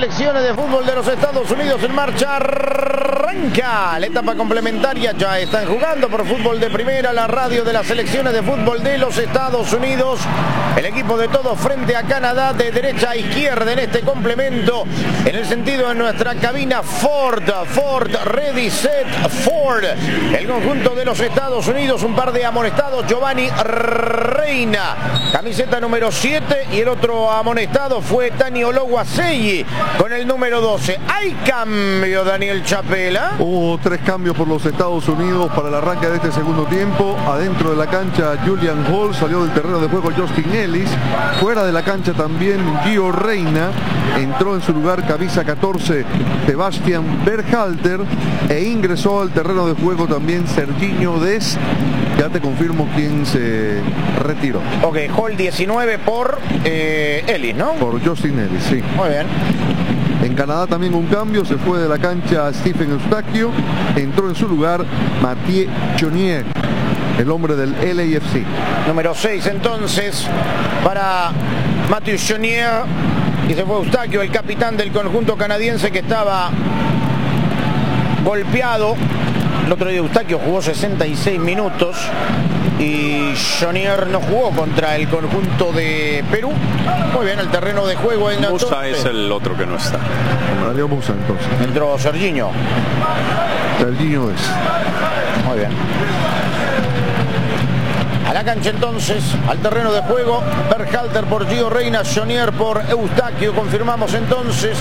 selecciones de fútbol de los Estados Unidos en marcha. Arranca la etapa complementaria. Ya están jugando por fútbol de primera la radio de las selecciones de fútbol de los Estados Unidos. El equipo de todos frente a Canadá de derecha a izquierda en este complemento. En el sentido de nuestra cabina Ford, ready, set, Ford. El conjunto de los Estados Unidos, un par de amonestados. Giovanni Reina, camiseta número 7, y el otro amonestado fue Tani Ologuasegui con el número 12. ¿Hay cambio, Daniel Chapela? Hubo 3 cambios por los Estados Unidos para el arranque de este segundo tiempo. Adentro de la cancha Julian Hall, salió del terreno de juego Justin Ellis. Fuera de la cancha también Gio Reyna. Entró en su lugar camisa 14 Sebastian Berhalter, e ingresó al terreno de juego también Serginho Dest. Ya te confirmo quién se retiró. Ok, Hall 19 por Ellis, ¿no? Por Justin Ellis, sí. Muy bien. En Canadá también un cambio, se fue de la cancha Stephen Eustachio, entró en su lugar Mathieu Chonier, el hombre del LAFC. Número 6 entonces para Mathieu Chonier, y se fue Eustachio, el capitán del conjunto canadiense, que estaba golpeado. El otro día Eustachio jugó 66 minutos y Chonier no jugó contra el conjunto de Perú. Muy bien, el terreno de juego en Musa es el otro que no está. Mario Musa entonces. Entró Serginho. Serginho es. Muy bien. A la cancha entonces, al terreno de juego, Berhalter por Gio Reyna, Chonier por Eustachio. Confirmamos entonces.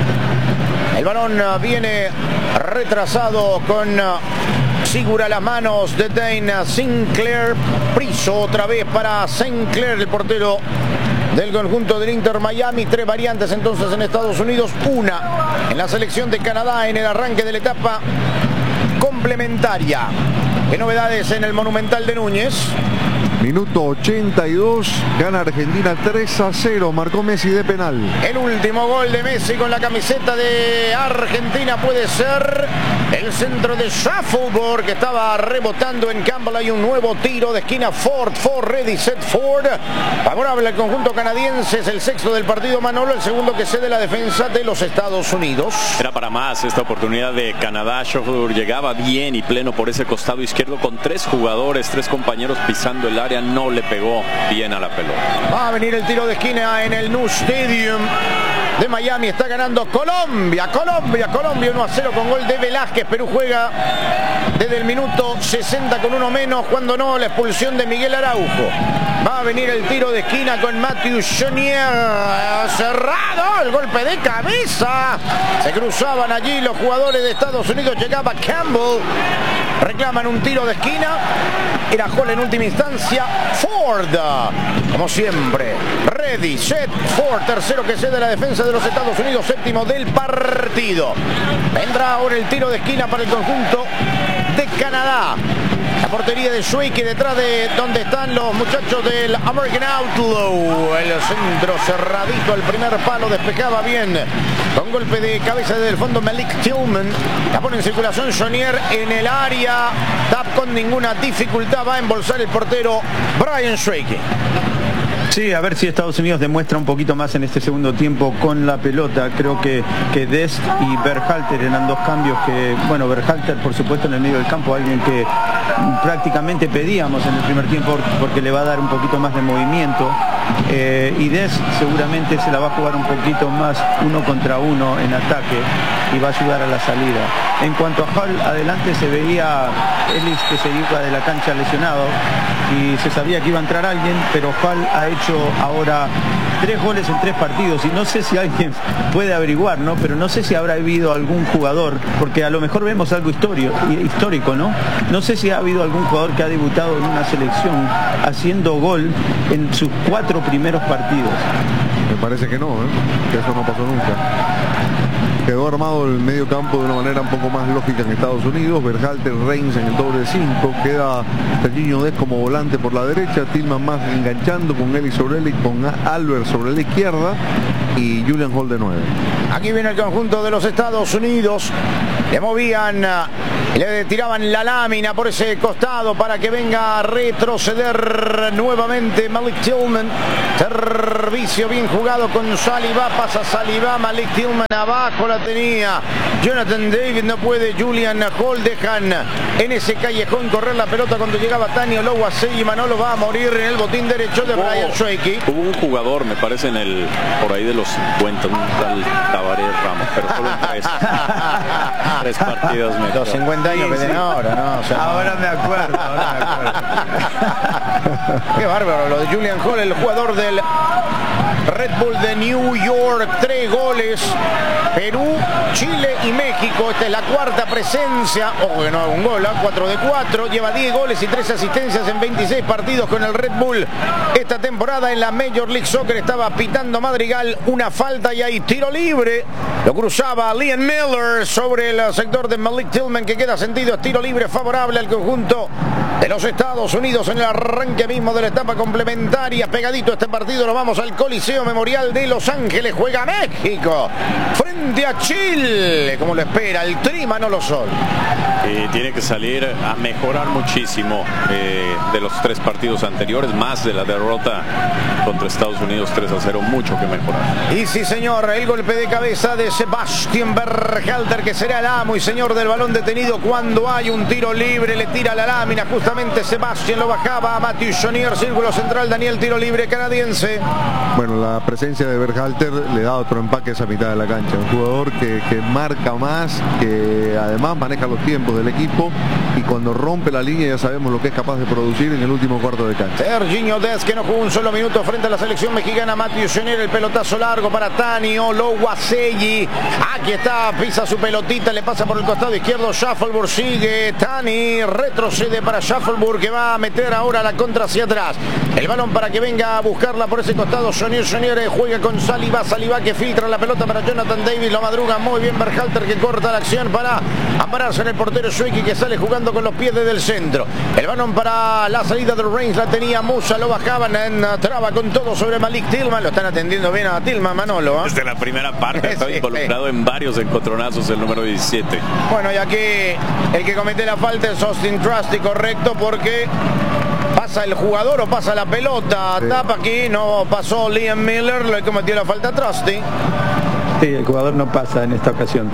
El balón viene retrasado con Sigura a las manos de Dane Sinclair. Priso otra vez para Sinclair, el portero del conjunto del Inter Miami. 3 variantes entonces en Estados Unidos, una en la selección de Canadá en el arranque de la etapa complementaria. ¿Qué novedades en el Monumental de Núñez? Minuto 82, gana Argentina 3-0, marcó Messi de penal. El último gol de Messi con la camiseta de Argentina puede ser el centro de Shuffleboard, que estaba rebotando en Campbell. Hay un nuevo tiro de esquina. Ford, ready, set, Ford. Favorable al conjunto canadiense, es el sexto del partido Manolo, el segundo que cede la defensa de los Estados Unidos. Era para más esta oportunidad de Canadá. Shuffleboard llegaba bien y pleno por ese costado izquierdo con 3 jugadores, 3 compañeros pisando el área. No le pegó bien a la pelota. Va a venir el tiro de esquina en el New Stadium de Miami. Está ganando Colombia 1-0 con gol de Velázquez. Perú juega desde el minuto 60 con uno menos, cuando no la expulsión de Miguel Araujo. Va a venir el tiro de esquina con Mathieu Chonier. Cerrado el golpe de cabeza. Se cruzaban allí los jugadores de Estados Unidos. Llegaba Campbell. Reclaman un tiro de esquina. Era Hall en última instancia. Ford, como siempre, ready, set, Ford, tercero que cede la defensa de los Estados Unidos, séptimo del partido. Vendrá ahora el tiro de esquina para el conjunto de Canadá. La portería de Schweike, detrás de donde están los muchachos del American Outlaw. El centro cerradito al primer palo, despejaba bien con golpe de cabeza desde el fondo Malik Tillman. La pone en circulación Chonier en el área. Tap con ninguna dificultad, va a embolsar el portero Brian Schweike. Sí, a ver si Estados Unidos demuestra un poquito más en este segundo tiempo con la pelota. Creo que Dest y Berhalter eran 2 cambios que, bueno, Berhalter por supuesto en el medio del campo, alguien que prácticamente pedíamos en el primer tiempo porque le va a dar un poquito más de movimiento, y Dest seguramente se la va a jugar un poquito más 1 contra 1 en ataque y va a ayudar a la salida. En cuanto a Hall, adelante se veía Ellis que se iba de la cancha lesionado y se sabía que iba a entrar alguien, pero Hall ha hecho ahora 3 goles en 3 partidos y no sé si alguien puede averiguar, ¿no? Pero no sé si habrá habido algún jugador, porque a lo mejor vemos algo histórico, ¿no? No sé si ha habido algún jugador que ha debutado en una selección haciendo gol en sus 4 primeros partidos. Me parece que no, que eso no pasó nunca. Quedó armado el medio campo de una manera un poco más lógica en Estados Unidos. Berhalter, Reigns en el doble 5. Queda Serginho Dest como volante por la derecha. Tillman más enganchando con Ellis sobre él y con Albert sobre la izquierda. Y Julian Hall de 9. Aquí viene el conjunto de los Estados Unidos. Le movían, le tiraban la lámina por ese costado para que venga a retroceder nuevamente Malik Tillman. Servicio bien jugado con Saliba, pasa Saliba, Malik Tillman abajo la tenía. Jonathan David no puede, Julian Hall dejan en ese callejón correr la pelota cuando llegaba Tani Olowaseyi. Manolo va a morir en el botín derecho de Brian Schweiki. Hubo un jugador, me parece, por ahí de los 50, un tal Tabaré Ramos, pero solo en 3 partidos. Los 50 años que tiene ahora, ¿no? O sea, ahora me acuerdo. Qué bárbaro lo de Julian Hall, el jugador del Red Bull de New York. 3 goles, Perú, Chile y México. Esta es la 4ª presencia. Ojo que no haga un gol, 4 de 4. Lleva 10 goles y 3 asistencias en 26 partidos con el Red Bull. Esta temporada en la Major League Soccer estaba pitando Madrigal una falta y hay tiro libre. Lo cruzaba Liam Miller sobre el sector de Malik Tillman, que queda sentido. Es tiro libre favorable al conjunto de los Estados Unidos en el arranque mismo de la etapa complementaria. Pegadito este partido, nos vamos al Coliseo Memorial de Los Ángeles. Juega México frente a Chile, como lo espera el Tri Manolo Sol. Tiene que salir a mejorar muchísimo de los 3 partidos anteriores, más de la derrota contra Estados Unidos 3-0, mucho que mejorar. Y sí, señor, el golpe de cabeza de Sebastian Berhalter, que será el amo y señor del balón detenido cuando hay un tiro libre. Le tira la lámina, justamente Sebastian lo bajaba a Matthew Shonier, círculo central, Daniel, tiro libre canadiense. Bueno, la presencia de Berhalter le da otro empaque a esa mitad de la cancha. Un jugador que marca más, que además maneja los tiempos del equipo, y cuando rompe la línea ya sabemos lo que es capaz de producir en el último cuarto de cancha. Serginho Dest, que no jugó un solo minuto frente a la selección mexicana. Matthew Shonier, el pelotazo largo para Tani Olowaseyi. Aquí está, pisa su pelotita, le pasa por el costado izquierdo. Shuffleburg sigue, Tani retrocede para Shuffleburg, que va a meter ahora la contra hacia atrás. El balón para que venga a buscarla por ese costado. Shonier juega con Saliba, que filtra la pelota para Jonathan David, lo madruga muy bien Berhalter, que corta la acción para ampararse en el portero Schweiki, que sale jugando con los pies desde el centro. El balón para la salida del Reigns, la tenía Musa, lo bajaban, entraba con todo sobre Malik Tillman. Lo están atendiendo bien a Tillman, Manolo. Desde la primera parte está involucrado en varios encontronazos el número 17. Bueno, y aquí el que comete la falta es Austin Trusty, correcto, porque pasa el jugador o pasa la pelota. Sí. Tapa aquí, no pasó Liam Miller, le cometió la falta a Trusty. Sí, el jugador no pasa en esta ocasión.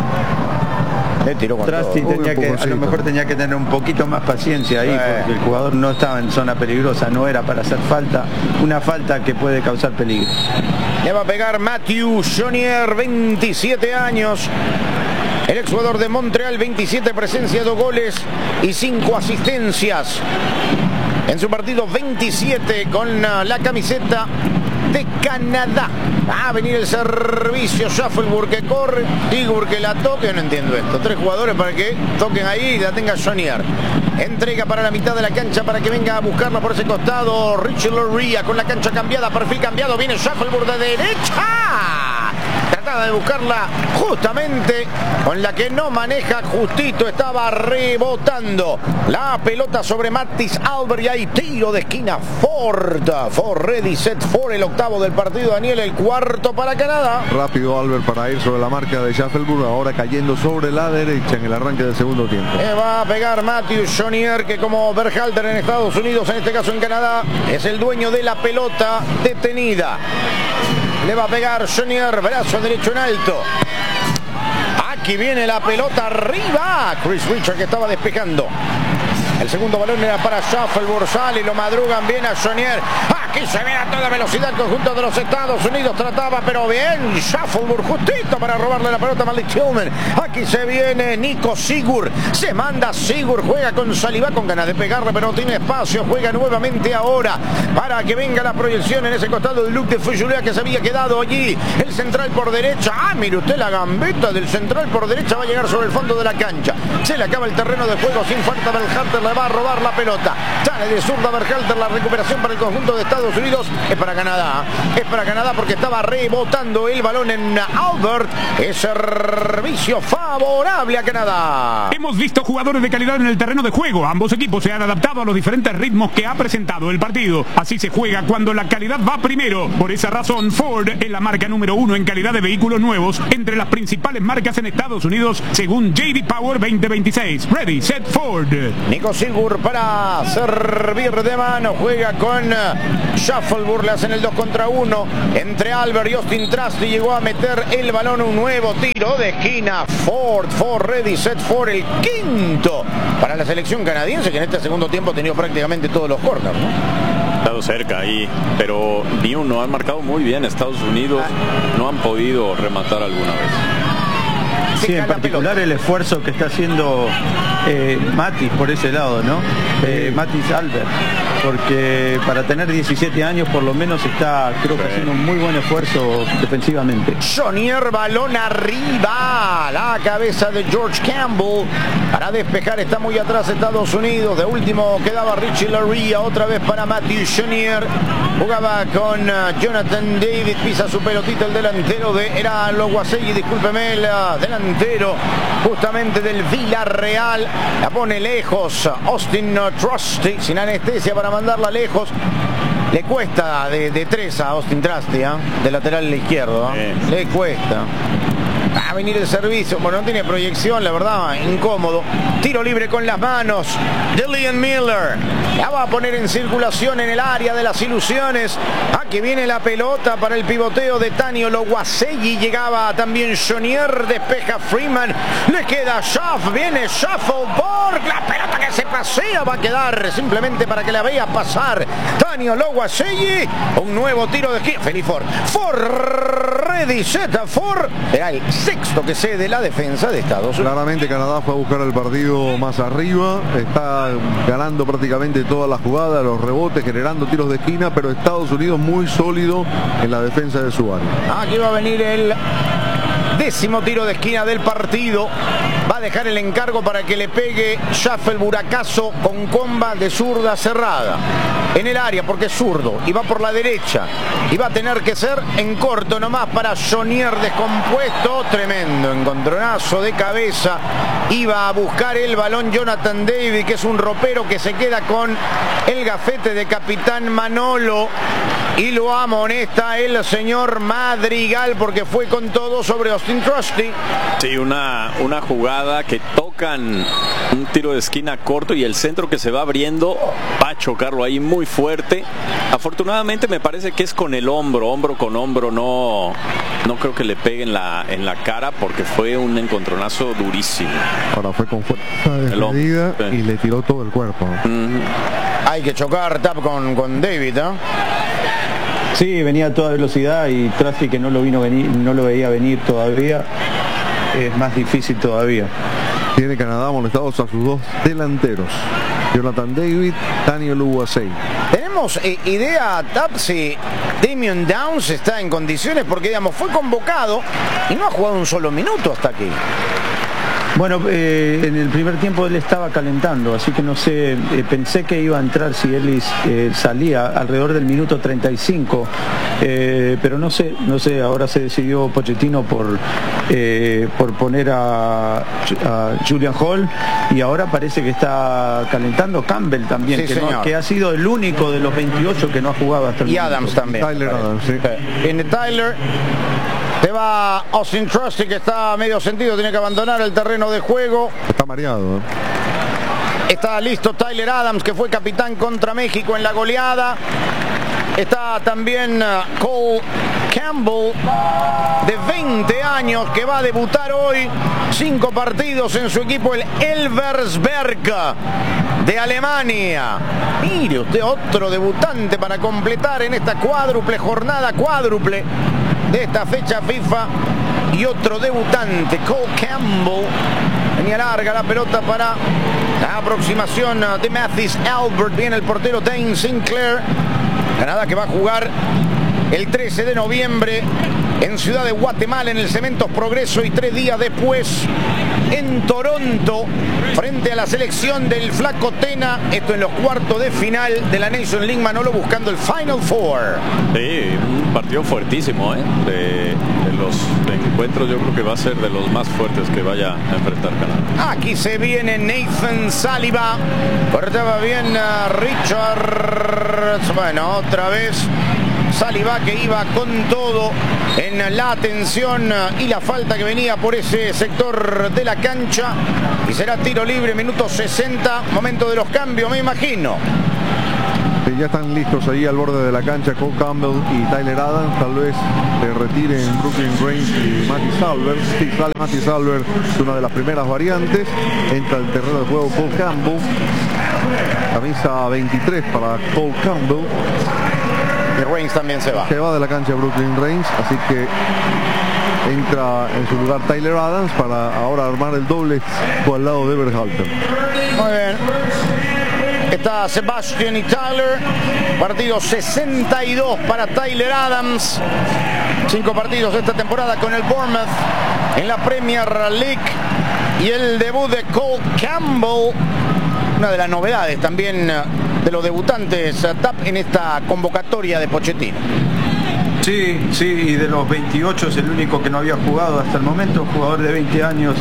Trusty tenía que, a lo mejor tenía que tener un poquito más paciencia ahí, porque el jugador no estaba en zona peligrosa, no era para hacer falta, una falta que puede causar peligro. Le va a pegar Matthew Shonier, 27 años. El exjugador de Montreal, 27 presencias, 2 goles y 5 asistencias. En su partido 27 con la camiseta de Canadá. Va a venir el servicio, Shuffleburg que corre, Sigur que la toque. No entiendo esto. 3 jugadores para que toquen ahí y la tenga Shonier. Entrega para la mitad de la cancha para que venga a buscarla por ese costado. Richard Loria con la cancha cambiada, perfil cambiado. Viene Shuffleburg de derecha. Trataba de buscarla justamente con la que no maneja, justito estaba rebotando la pelota sobre Mattis Albert, y hay tiro de esquina. Ford ready, set for, el octavo del partido, Daniel, el cuarto para Canadá. Rápido Albert para ir sobre la marca de Shuffleburg, ahora cayendo sobre la derecha en el arranque del segundo tiempo. Va a pegar Matthew Shonier, que como Berhalter en Estados Unidos, en este caso en Canadá, es el dueño de la pelota detenida. Le va a pegar Shonier, brazo derecho en alto. Aquí viene la pelota arriba. Chris Richard, que estaba despejando. El segundo balón era para Shuffleburg, sale y lo madrugan bien a Shonier. Aquí se viene a toda velocidad el conjunto de los Estados Unidos. Trataba, pero bien, Shuffleburg justito para robarle la pelota a Malik Tillman. Aquí se viene Nico Sigur. Se manda Sigur, juega con Saliba con ganas de pegarle, pero no tiene espacio. Juega nuevamente ahora para que venga la proyección en ese costado de Luke de Fujulea, que se había quedado allí. El central por derecha. Mire usted la gambeta del central por derecha. Va a llegar sobre el fondo de la cancha. Se le acaba el terreno de juego sin falta. Berhalter le va a robar la pelota. Sale de zurda Berhalter, la recuperación para el conjunto de Estados Unidos. Es para Canadá. Es para Canadá porque estaba rebotando el balón en Albert. Es servicio favorable a Canadá. Hemos visto jugadores de calidad en el terreno de juego. Ambos equipos se han adaptado a los diferentes ritmos que ha presentado el partido. Así se juega cuando la calidad va primero. Por esa razón, Ford es la marca número 1 en calidad de vehículos nuevos entre las principales marcas en Estados Unidos, según J.D. Power 2026. Ready, set, Ford. Nico Silgur para servir de mano. Juega con Shuffleboard. Le hacen el 2 contra 1 entre Albert y Austin Trusty. Llegó a meter el balón. Un nuevo tiro de esquina. Ford, ready, set, Ford. El quinto para la selección canadiense, que en este segundo tiempo ha tenido prácticamente todos los corners, ¿no? Estado cerca ahí, pero ni uno. Han marcado muy bien Estados Unidos. No han podido rematar alguna vez. Sí, en particular el esfuerzo que está haciendo Matis por ese lado, ¿no? Matis Albert, porque para tener 17 años por lo menos está, creo que haciendo un muy buen esfuerzo defensivamente. Jonier, balón arriba, la cabeza de George Campbell para despejar. Está muy atrás Estados Unidos. De último quedaba Richie Laryea, otra vez para Matthew Jonier. Jugaba con Jonathan David, pisa su pelotita el delantero era Loguasegui, discúlpeme, el delantero justamente del Villarreal. La pone lejos Austin Trusty, sin anestesia para mandarla lejos. Le cuesta de 3 a Austin Trusty, de lateral izquierdo. Le cuesta. Va a venir el servicio. Bueno, no tiene proyección, la verdad, incómodo. Tiro libre con las manos. Dillian Miller la va a poner en circulación en el área de las ilusiones. Aquí viene la pelota para el pivoteo de Tanio Loguasegui. Llegaba también Jonier, despeja Freeman. Le queda Schaff, viene Shuffleboard. La pelota que se pasea va a quedar simplemente para que la vea pasar Tanio Loguasegui. Un nuevo tiro de esquina. Feliz Ford. Ready, set, Ford. Será el sexto que cede la defensa de Estados Unidos. Claramente Canadá fue a buscar el partido más arriba. Está ganando prácticamente todas las jugadas, los rebotes, generando tiros de esquina, pero Estados Unidos muy sólido en la defensa de su área. Aquí va a venir el 10º tiro de esquina del partido. Va a dejar el encargo para que le pegue Shuffleboard, acaso con comba de zurda cerrada en el área, porque es zurdo y va por la derecha y va a tener que ser en corto nomás para Jonier, descompuesto. Tremendo encontronazo de cabeza. Iba a buscar el balón Jonathan David, que es un ropero que se queda con el gafete de capitán Manolo, y lo amonesta el señor Madrigal porque fue con todo sobre Austin Trusty. Sí, una jugada que tocan un tiro de esquina corto y el centro que se va abriendo va a chocarlo ahí muy fuerte. Afortunadamente me parece que es con el hombro con hombro, no creo que le pegue en la cara, porque fue un encontronazo durísimo. Ahora fue con fuerza desmedida y le tiró todo el cuerpo. Hay que chocar tap con David, ¿no? Sí, venía a toda velocidad y Trusty, que no lo veía venir todavía, es más difícil todavía. Tiene Canadá molestados a sus dos delanteros, Jonathan David, Tanio Loguasegui. ¿Tenemos idea, Tap, si Damian Downs está en condiciones? Porque, digamos, fue convocado y no ha jugado un solo minuto hasta aquí. Bueno, en el primer tiempo él estaba calentando, así que no sé, pensé que iba a entrar si Ellis salía alrededor del minuto 35, pero no sé, ahora se decidió Pochettino por poner a Julian Hall, y ahora parece que está calentando Campbell también, sí, que ha sido el único de los 28 que no ha jugado hasta el momento. Y Adams también. Tyler Adams, sí. Viene Tyler. Se va Austin Trusty, que está a medio sentido, tiene que abandonar el terreno de juego. Está mareado. Está listo Tyler Adams, que fue capitán contra México en la goleada. Está también Cole Campbell, de 20 años, que va a debutar hoy. 5 partidos en su equipo, el Elversberg de Alemania. Mire usted, otro debutante para completar en esta jornada cuádruple de esta fecha FIFA, y otro debutante, Cole Campbell. Venía larga la pelota para la aproximación de Mathis Albert. Viene el portero Dane Sinclair. Canadá, que va a jugar el 13 de noviembre en Ciudad de Guatemala, en el Cementos Progreso, y 3 días después en Toronto, frente a la selección del Flaco Tena. Esto en los cuartos de final de la Nation League, Manolo, buscando el Final Four. Sí, un partido fuertísimo, de los encuentros. Yo creo que va a ser de los más fuertes que vaya a enfrentar Canadá. Aquí se viene Nathan Saliba. Cortaba bien a Richards. Bueno, otra vez Saliba, que iba con todo en la atención y la falta que venía por ese sector de la cancha. Y será tiro libre, minuto 60, momento de los cambios, me imagino. Ya están listos ahí al borde de la cancha Cole Campbell y Tyler Adams. Tal vez se retiren Brooklyn Reigns y Matty Salver. Sí, sale Matty Salver, es una de las primeras variantes. Entra al terreno de juego Cole Campbell, camisa 23 para Cole Campbell. Y Reigns también se va. Se va de la cancha Brooklyn Reigns, así que entra en su lugar Tyler Adams para ahora armar el doble al lado de Berhalter. Muy bien. Está Sebastian y Tyler. Partido 62 para Tyler Adams. 5 partidos esta temporada con el Bournemouth en la Premier League. Y el debut de Cole Campbell, una de las novedades también de los debutantes TAP en esta convocatoria de Pochettino. Sí, y de los 28 es el único que no había jugado hasta el momento, un jugador de 20 años,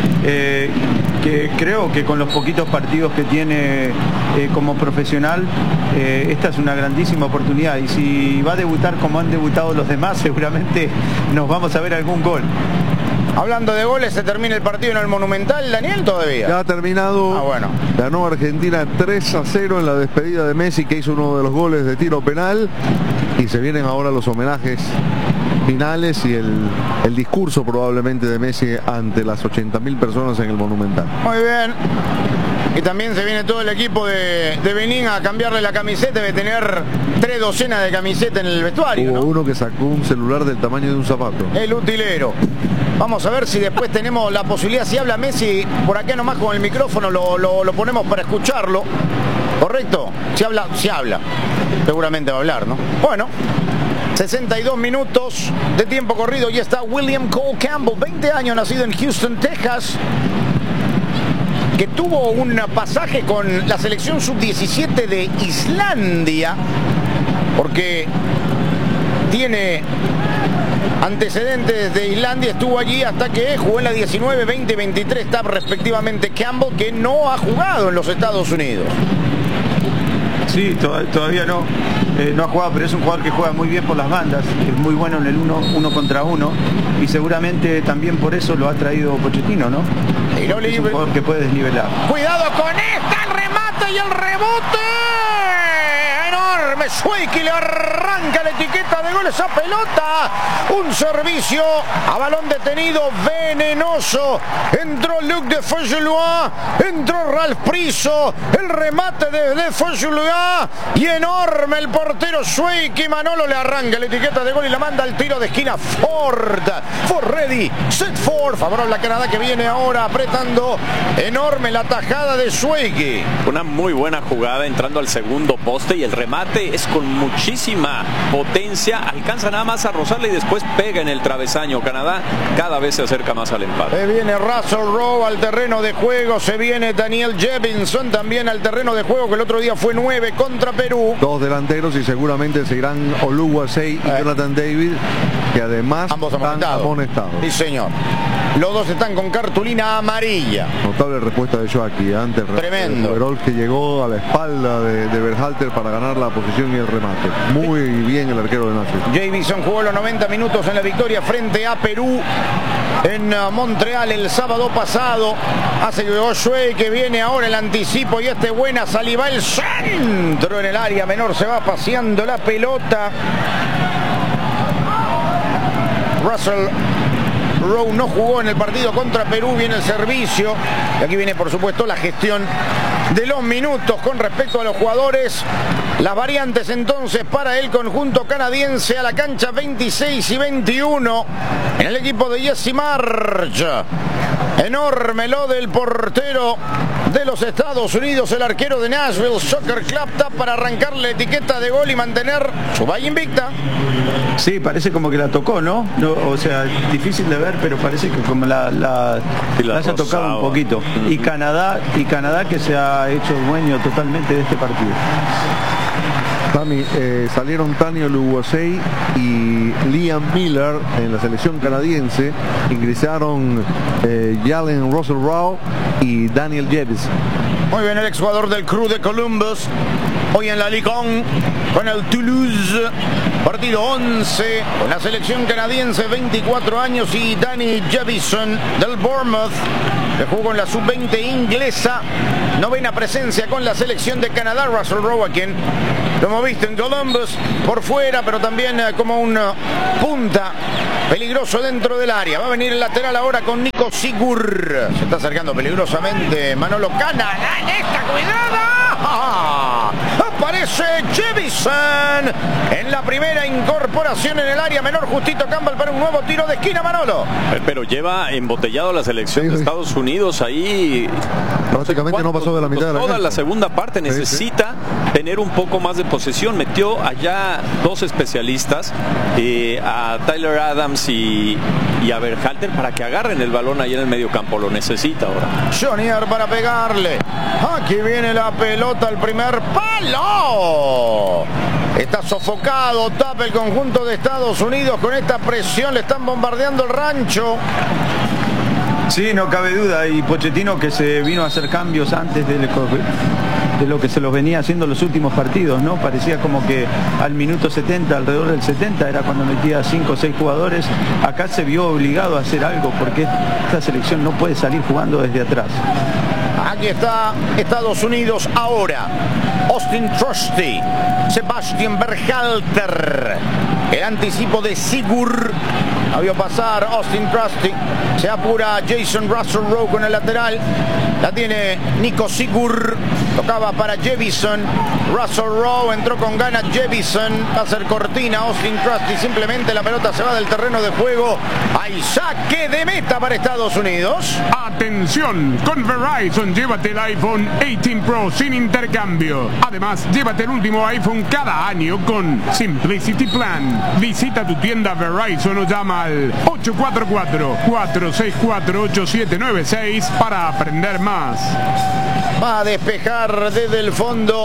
que creo que con los poquitos partidos que tiene como profesional, esta es una grandísima oportunidad, y si va a debutar como han debutado los demás, seguramente nos vamos a ver algún gol. Hablando de goles, se termina el partido en el Monumental, Daniel, todavía. Ya ha terminado. Bueno. Ganó Argentina 3-0 en la despedida de Messi, que hizo uno de los goles de tiro penal. Y se vienen ahora los homenajes finales y el discurso probablemente de Messi ante las 80.000 personas en el Monumental. Muy bien. Y también se viene todo el equipo de Benín a cambiarle la camiseta. Debe tener 3 docenas de camisetas en el vestuario, Hubo ¿no? uno que sacó un celular del tamaño de un zapato. El utilero. Vamos a ver si después tenemos la posibilidad, si habla Messi por acá nomás con el micrófono, lo ponemos para escucharlo. ¿Correcto? Si habla. Seguramente va a hablar, ¿no? Bueno, 62 minutos de tiempo corrido y está William Cole Campbell, 20 años, nacido en Houston, Texas, que tuvo un pasaje con la selección sub-17 de Islandia, porque tiene antecedentes de Islandia, estuvo allí hasta que jugó en la 19, 20 y 23 TAP respectivamente Campbell, que no ha jugado en los Estados Unidos. Sí, todavía no ha jugado, pero es un jugador que juega muy bien por las bandas, es muy bueno en el uno contra uno, y seguramente también por eso lo ha traído Pochettino, ¿no? Es un jugador que puede desnivelar. Cuidado con esta, el remate y el rebote enorme. Schweiki le arranca la etiqueta de gol esa pelota. Un servicio a balón detenido venenoso. Entró Luc de Faugelois, entró Ralph Priso, el remate de Faugelois y enorme el portero Schweiki. Manolo le arranca la etiqueta de gol y la manda al tiro de esquina Ford ready, set Ford, favorable a Canadá, que viene ahora apretando. Enorme la tajada de Schweiki. Una muy buena jugada entrando al segundo poste, y el remate es con muchísima potencia, alcanza nada más a rozarle y después pega en el travesaño. Canadá cada vez se acerca más al empate. Se viene Russell Rowe al terreno de juego, se viene Daniel Jevinson también al terreno de juego, que el otro día fue 9 contra Perú. 2 delanteros y seguramente se irán Oluwasei y Jonathan David, que además ambos están amonestados. Sí, señor. Los dos están con cartulina amarilla. Notable respuesta de Joaquín antes. Tremendo. El overall que llegó a la espalda de Berhalter para ganar la posición y el remate. Muy bien el arquero de Nacho. Jevinson jugó los 90 minutos en la victoria frente a Perú en Montreal el sábado pasado. Hace que Josué, que viene ahora el anticipo, y buena Saliba, el centro en el área menor, se va paseando la pelota. Russell Rowe no jugó en el partido contra Perú, viene el servicio y aquí viene por supuesto la gestión de los minutos con respecto a los jugadores. Las variantes entonces para el conjunto canadiense: a la cancha 26 y 21 en el equipo de Jesse Marsch. Enorme lo del portero de los Estados Unidos, el arquero de Nashville Soccer Club, está para arrancar la etiqueta de gol y mantener su valla invicta. Sí, parece como que la tocó, ¿no? O sea, difícil de ver, pero parece que como la haya tocado un poquito. Y Canadá que se ha hecho dueño totalmente de este partido. Tami, salieron Daniel Uwasei y Liam Miller en la selección canadiense. Ingresaron Jalen Russell Rowe y Daniel Jevison. Muy bien, el exjugador del Crew de Columbus, hoy en la Ligue 1 con el Toulouse, partido 11 con la selección canadiense, 24 años, y Danny Jevison del Bournemouth, que jugó en la sub-20 inglesa, novena presencia con la selección de Canadá. Russell Rowe, a quien lo hemos visto en Columbus por fuera, pero también como un punta peligroso dentro del área. Va a venir el lateral ahora con Nico Sigur. Se está acercando peligrosamente Manolo Cana. ¡Esta cuidada! Aparece Jevison en la primera incorporación en el área menor. Justito Campbell para un nuevo tiro de esquina, Manolo. Pero lleva embotellado la selección de Estados Unidos ahí. Prácticamente no pasó de la mitad de la toda cancha. la segunda parte necesita tener un poco más de posesión. Metió allá dos especialistas, a Tyler Adams y a Berhalter, para que agarren el balón ahí en el medio campo. Lo necesita ahora. Jonier para pegarle. Aquí viene la pelota, el primer palo. Está sofocado, tapa el conjunto de Estados Unidos con esta presión. Le están bombardeando el rancho. Sí, no cabe duda. Y Pochettino, que se vino a hacer cambios antes de lo que se los venía haciendo los últimos partidos, ¿no? Parecía como que al minuto 70, alrededor del 70, era cuando metía 5 o 6 jugadores. Acá se vio obligado a hacer algo, porque esta selección no puede salir jugando desde atrás. Aquí está Estados Unidos ahora. Austin Trusty, Sebastian Berhalter, el anticipo de Sigur. La vio pasar Austin Trusty. Se apura Jason Russell Rowe con el lateral. La tiene Nico Sigur. Tocaba para Jevison. Russell Rowe entró con ganas. Jevison va a ser cortina. Austin Trusty, simplemente la pelota se va del terreno de juego. Hay saque de meta para Estados Unidos. Atención, con Verizon llévate el iPhone 18 Pro sin intercambio. Además, llévate el último iPhone cada año con Simplicity Plan. Visita tu tienda Verizon o llama al 844-464-8796 para aprender más. Va a despejar desde el fondo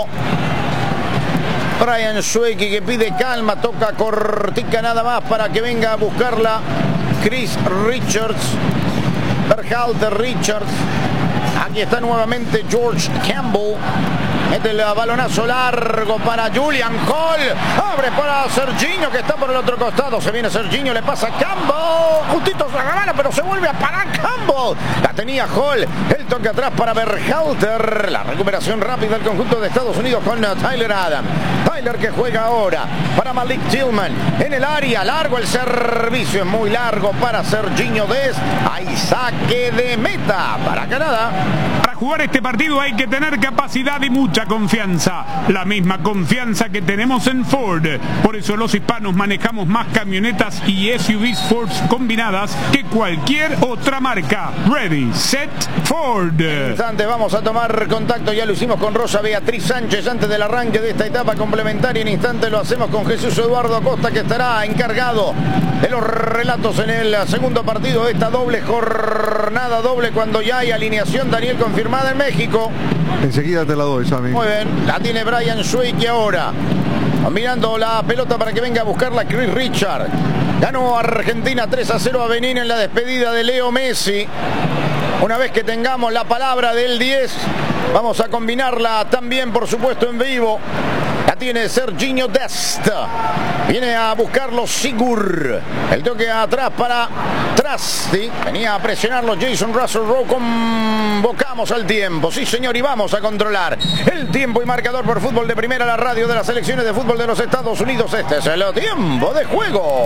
Brian Schweiky, que pide calma, toca cortica nada más para que venga a buscarla Chris Richards. Berhalter, Richards. Aquí está nuevamente George Campbell. Mete el balonazo largo para Julian Hall. Abre para Serginho, que está por el otro costado. Se viene Serginho, le pasa a Campbell. Justito se la gana, pero se vuelve a parar Campbell. La tenía Hall. El toque atrás para Berhalter. La recuperación rápida del conjunto de Estados Unidos con Tyler Adams. Tyler, que juega ahora para Malik Tillman. En el área, largo el servicio. Es muy largo para Serginho Dest. Hay saque de meta para Canadá. Para jugar este partido hay que tener capacidad y mucha confianza. La misma confianza que tenemos en Ford. Por eso los hispanos manejamos más camionetas y SUVs Ford combinadas que cualquier otra marca. Ready, set, Ford. En instante vamos a tomar contacto. Ya lo hicimos con Rosa Beatriz Sánchez antes del arranque de esta etapa complementaria. En instante lo hacemos con Jesús Eduardo Acosta, que estará encargado de los relatos en el segundo partido de esta doble jornada doble, cuando ya hay alineación, Daniel, confirmada en México. Enseguida te la doy, Sammy. Muy bien, la tiene Brian Schweiky ahora. Mirando la pelota para que venga a buscarla Chris Richard. Ganó Argentina 3-0 a Benín en la despedida de Leo Messi. Una vez que tengamos la palabra del 10, vamos a combinarla también, por supuesto, en vivo. La tiene Serginho Dest. Viene a buscarlo Sigur. El toque atrás para Trusty. Venía a presionarlo Jason Russell Rowe. Convocamos al tiempo. Sí, señor, y vamos a controlar el tiempo y marcador por Fútbol de Primera, la radio de las selecciones de fútbol de los Estados Unidos. Este es el tiempo de juego.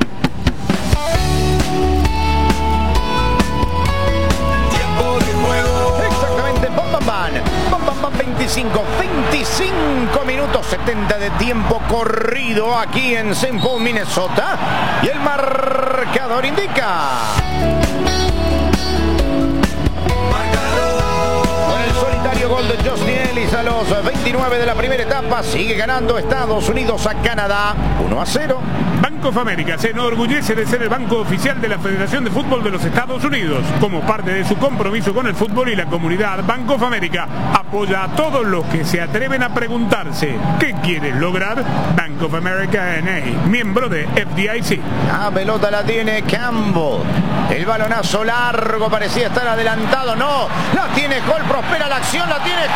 Tiempo de juego. Exactamente, bam, bam, bam. Bam, bam, bam, 25 minutos 70 de tiempo corrido aquí en St. Paul, Minnesota. Y el marcador indica después de la primera etapa. Sigue ganando Estados Unidos a Canadá 1-0. Bank of America se enorgullece de ser el banco oficial de la Federación de Fútbol de los Estados Unidos. Como parte de su compromiso con el fútbol y la comunidad, Bank of America apoya a todos los que se atreven a preguntarse ¿qué quieres lograr? Bank of America N.A., miembro de FDIC. La pelota la tiene Campbell. El balonazo largo, parecía estar adelantado. No, la tiene Hall, prospera la acción, la tiene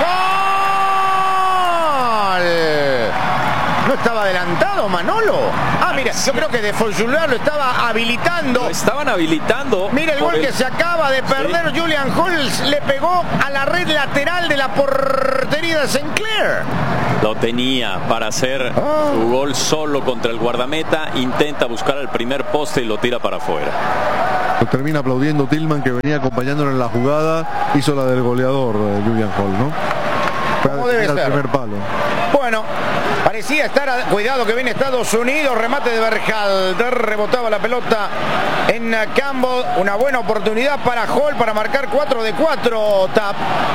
Hall. ¿No estaba adelantado Manolo? Ah, mira, yo creo que de Foljular lo estaba habilitando. Lo estaban habilitando. Mira el gol que se acaba de perder. Sí. Julian Hall le pegó a la red lateral de la portería de Sinclair. Lo tenía para hacer su gol solo contra el guardameta. Intenta buscar el primer poste y lo tira para afuera. Lo termina aplaudiendo Tillman, que venía acompañándolo en la jugada. Hizo la del goleador Julian Hall, ¿no? ¿Cómo debe ser? El primer palo. Bueno, parecía estar... Cuidado que viene Estados Unidos. Remate de Berhalter. Rebotaba la pelota en Campbell. Una buena oportunidad para Hall para marcar 4-4. Tap.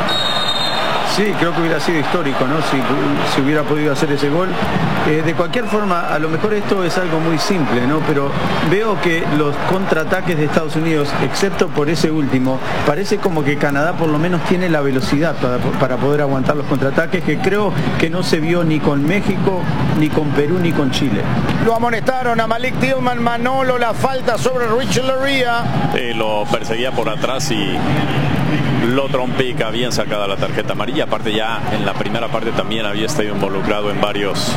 Sí, creo que hubiera sido histórico, ¿no? Si hubiera podido hacer ese gol. De cualquier forma, a lo mejor esto es algo muy simple, ¿no? Pero veo que los contraataques de Estados Unidos, excepto por ese último, parece como que Canadá por lo menos tiene la velocidad para poder aguantar los contraataques, que creo que no se vio ni con México, ni con Perú, ni con Chile. Lo amonestaron a Malik Tillman. Manolo, la falta sobre Richard Laria. Lo perseguía por atrás y lo trompica. Bien sacada la tarjeta amarilla. Aparte, ya en la primera parte también había estado involucrado en varios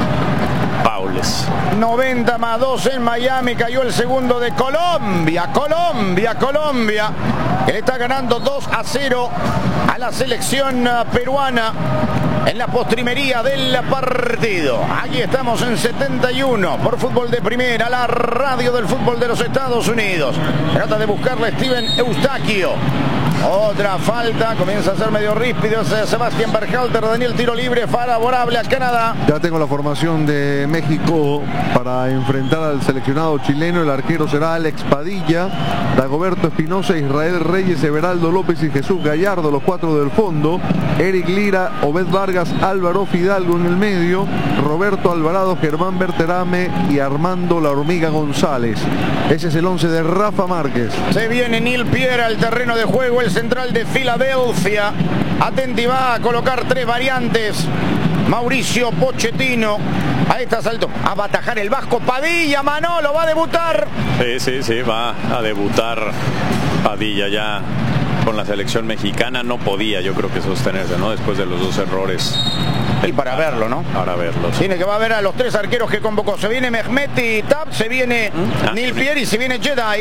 faules. 90+2 en Miami. Cayó el segundo de Colombia. Colombia. Que le está ganando 2-0 a la selección peruana en la postrimería del partido. Aquí estamos en 71 por Fútbol de Primera, la radio del fútbol de los Estados Unidos. Trata de buscarle Steven Eustaquio. Otra falta, comienza a ser medio ríspido Sebastián Berhalter. Daniel, tiro libre favorable a Canadá. Ya tengo la formación de México para enfrentar al seleccionado chileno. El arquero será Alex Padilla, Dagoberto Espinosa, Israel Reyes, Everaldo López y Jesús Gallardo, los 4 del fondo. Eric Lira, Obed Vargas, Álvaro Fidalgo en el medio, Roberto Alvarado, Germán Berterame y Armando La Hormiga González. Ese es el 11 de Rafa Márquez. Se viene Neil Pierre al terreno de juego, el central de Filadelfia. Atenti, va a colocar 3 variantes. Mauricio Pochettino. A estas alturas va a atajar el vasco Padilla. Manolo va a debutar. Sí, va a debutar Padilla ya con la selección mexicana. No podía, yo creo que sostenerse, ¿no? Después de los 2 errores. Y para verlo, ¿no? Para verlo. Sí. Tiene que va a ver a los 3 arqueros que convocó. Se viene Mehmeti Tap, se viene Neil Pierre y se viene Jedi.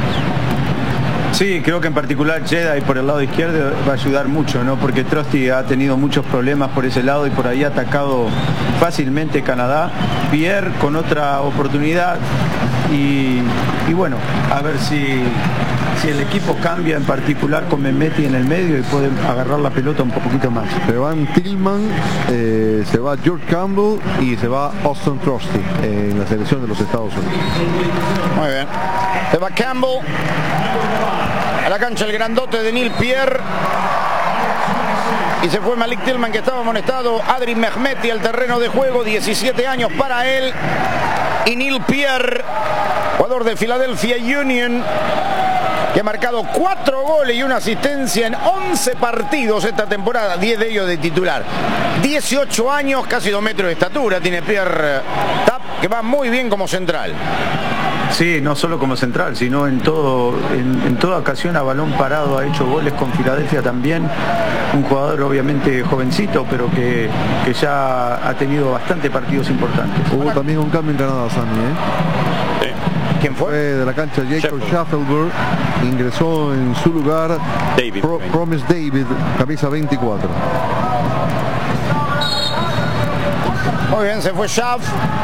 Sí, creo que en particular Jedi por el lado izquierdo va a ayudar mucho, ¿no? Porque Trosty ha tenido muchos problemas por ese lado y por ahí ha atacado fácilmente Canadá. Pierre con otra oportunidad y bueno, a ver si el equipo cambia, en particular con Mehmeti en el medio, y puede agarrar la pelota un poquito más. Se van Tillman, se va George Campbell y se va Austin Trusty en la selección de los Estados Unidos. Muy bien. Se va Campbell a la cancha, el grandote de Neil Pierre. Y se fue Malik Tillman, que estaba amonestado. Adri Mehmeti al terreno de juego, 17 años para él. Y Neil Pierre, jugador de Philadelphia Union, que ha marcado 4 goles y 1 asistencia en 11 partidos esta temporada, 10 de ellos de titular. 18 años, casi 2 metros de estatura tiene Pierre Tap, que va muy bien como central. Sí, no solo como central, sino en toda ocasión a balón parado ha hecho goles con Filadelfia también. Un jugador obviamente jovencito, pero que ya ha tenido bastante partidos importantes. Hubo también un cambio en Canadá, Sammy, ¿eh? ¿Quién fue? De la cancha Jacob Schaffelberg, ingresó en su lugar Promise David, camisa 24. Muy bien, se fue Schaff.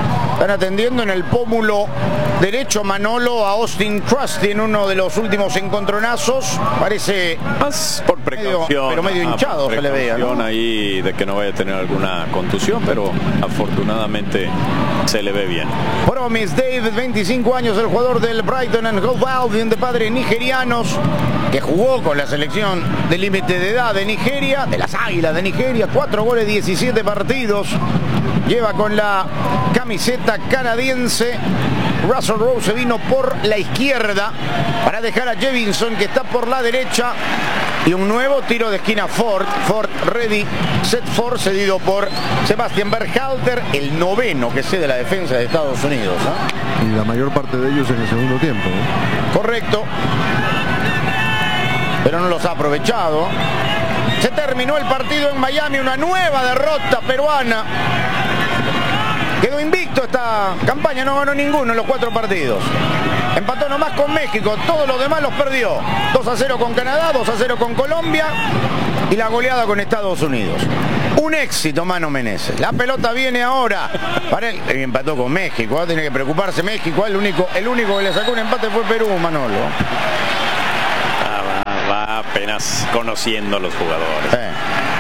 Están atendiendo en el pómulo derecho Manolo a Austin Trusty en uno de los últimos encontronazos. Parece más por precaución, pero medio hinchado se le veía, ¿no? Ahí de que no vaya a tener alguna contusión, pero afortunadamente se le ve bien. Promise David, 25 años, el jugador del Brighton and Hove Albion, de padres nigerianos, que jugó con la selección de límite de edad de Nigeria, de las Águilas de Nigeria, 4 goles, 17 partidos. Lleva con la camiseta canadiense. Russell Rose vino por la izquierda para dejar a Jevinson, que está por la derecha. Y un nuevo tiro de esquina Ford ready, set for, cedido por Sebastian Berhalter, el noveno que cede la defensa de Estados Unidos, ¿eh? Y la mayor parte de ellos en el segundo tiempo, ¿eh? Correcto. Pero no los ha aprovechado. Se terminó el partido en Miami, una nueva derrota peruana. Quedó invicto esta campaña, no ganó ninguno en los 4 partidos. Empató nomás con México, todos los demás los perdió. 2-0 con Canadá, 2-0 con Colombia y la goleada con Estados Unidos. Un éxito, Mano Menezes. La pelota viene ahora para él. Empató con México, ¿eh? Tiene que preocuparse México. El único que le sacó un empate fue Perú, Manolo. Va apenas conociendo a los jugadores.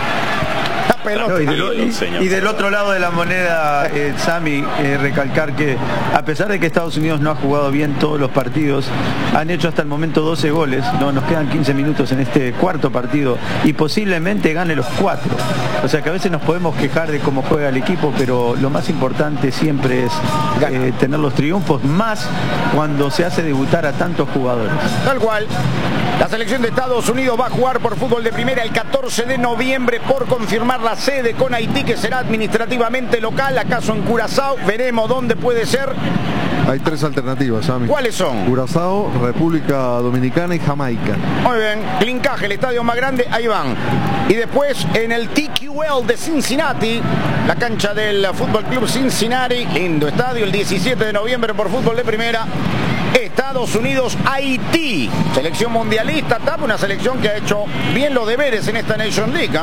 No, y del otro lado de la moneda, Sammy, recalcar que a pesar de que Estados Unidos no ha jugado bien todos los partidos, han hecho hasta el momento 12 goles, no, nos quedan 15 minutos en este cuarto partido y posiblemente gane los 4. O sea que a veces nos podemos quejar de cómo juega el equipo, pero lo más importante siempre es tener los triunfos, más cuando se hace debutar a tantos jugadores. Tal cual. La selección de Estados Unidos va a jugar por fútbol de primera el 14 de noviembre por confirmar la sede con Haití, que será administrativamente local, acaso en Curazao. Veremos dónde puede ser. Hay 3 alternativas, Sammy. ¿Cuáles son? Curazao, República Dominicana y Jamaica. Muy bien. Clincaje, el estadio más grande, ahí van. Y después en el TQL de Cincinnati, la cancha del Fútbol Club Cincinnati. Lindo estadio, el 17 de noviembre por fútbol de primera. Estados Unidos, Haití, selección mundialista, una selección que ha hecho bien los deberes en esta Nation League, ¿eh?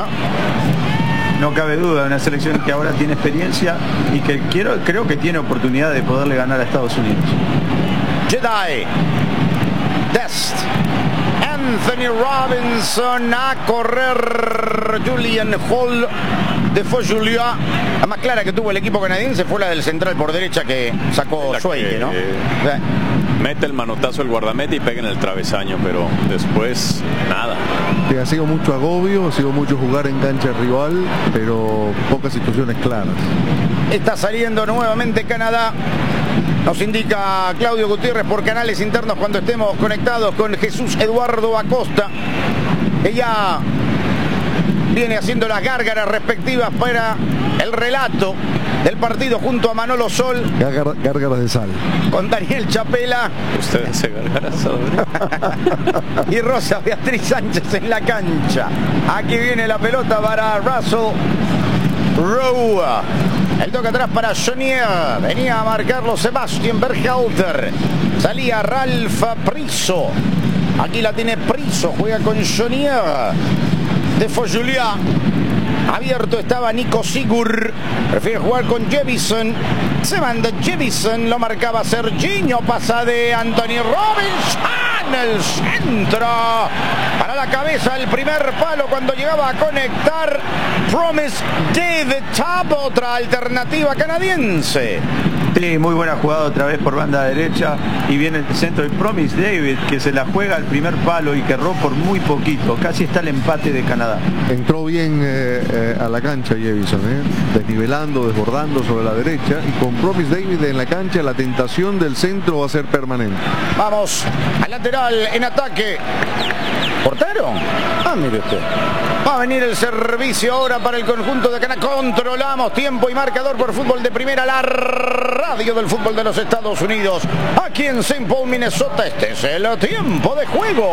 No cabe duda, una selección que ahora tiene experiencia y que creo que tiene oportunidad de poderle ganar a Estados Unidos. Jedi, Dest, Anthony Robinson, a correr Julian Hall. De Fojulia, la más clara que tuvo el equipo canadiense fue la del central por derecha que sacó Schweige, ¿no? Mete el manotazo el guardameta y pega en el travesaño, pero después nada. Sí, ha sido mucho agobio, ha sido mucho jugar en cancha rival, pero pocas situaciones claras. Está saliendo nuevamente Canadá. Nos indica Claudio Gutiérrez por canales internos cuando estemos conectados con Jesús Eduardo Acosta, que ya viene haciendo las gárgaras respectivas para el relato del partido junto a Manolo Sol. Gárgaras de sal. Con Daniel Chapela. Usted hace gárgaras ahora. Y Rosa Beatriz Sánchez en la cancha. Aquí viene la pelota para Russell Rowe. El toque atrás para Jonier. Venía a marcarlo Sebastian Berhalter. Salía Ralph Priso. Aquí la tiene Priso. Juega con Jonier. De Fojulia. Abierto estaba Nico Sigur. Prefiere jugar con Jevison. Se manda Jevison. Lo marcaba Serginho. Pasa de Anthony Robinson. El centro. Para la cabeza el primer palo cuando llegaba a conectar Promise David Tab. Otra alternativa canadiense. Sí, muy buena jugada otra vez por banda derecha y viene el centro de Promise David, que se la juega al primer palo y que erró por muy poquito, casi está el empate de Canadá. Entró bien a la cancha Jevison, desnivelando, desbordando sobre la derecha, y con Promise David en la cancha la tentación del centro va a ser permanente. Vamos al lateral en ataque. ¿Portero? Ah, mire usted. Va a venir el servicio ahora para el conjunto de Canadá. Controlamos tiempo y marcador por fútbol de primera, la radio del fútbol de los Estados Unidos. Aquí en St. Paul, Minnesota, este es el tiempo de juego.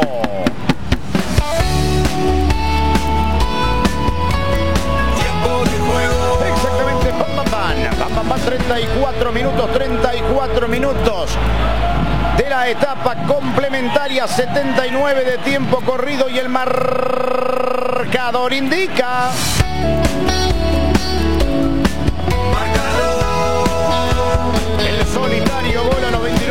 Tiempo de juego. Exactamente, Bam, 34 minutos de la etapa complementaria, 79 de tiempo corrido y el marcador indica...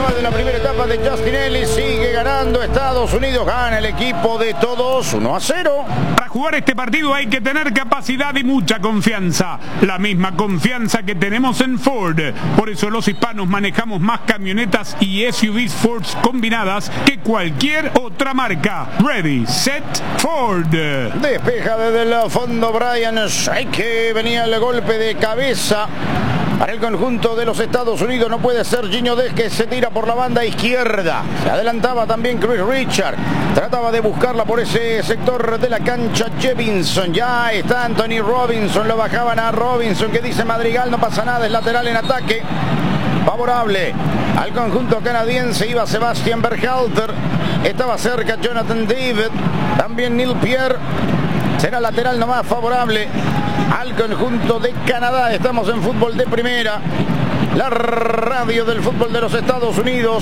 más de la primera etapa de Justin Ellis. Sigue ganando Estados Unidos. Gana el equipo de todos 1-0. Para jugar este partido hay que tener capacidad y mucha confianza. La misma confianza que tenemos en Ford. Por eso los hispanos manejamos más camionetas y SUVs Ford combinadas que cualquier otra marca. Ready, set, Ford. Despeja desde el fondo Brian Shake. Venía el golpe de cabeza para el conjunto de los Estados Unidos. No puede ser Gino Dez, que se tira por la banda izquierda. Se adelantaba también Chris Richard. Trataba de buscarla por ese sector de la cancha Jevinson. Ya está Anthony Robinson. Lo bajaban a Robinson, que dice Madrigal, no pasa nada, es lateral en ataque. Favorable al conjunto canadiense. Iba Sebastian Berhalter. Estaba cerca Jonathan David. También Neil Pierre. Será lateral nomás favorable al conjunto de Canadá. Estamos en fútbol de primera. La radio del fútbol de los Estados Unidos.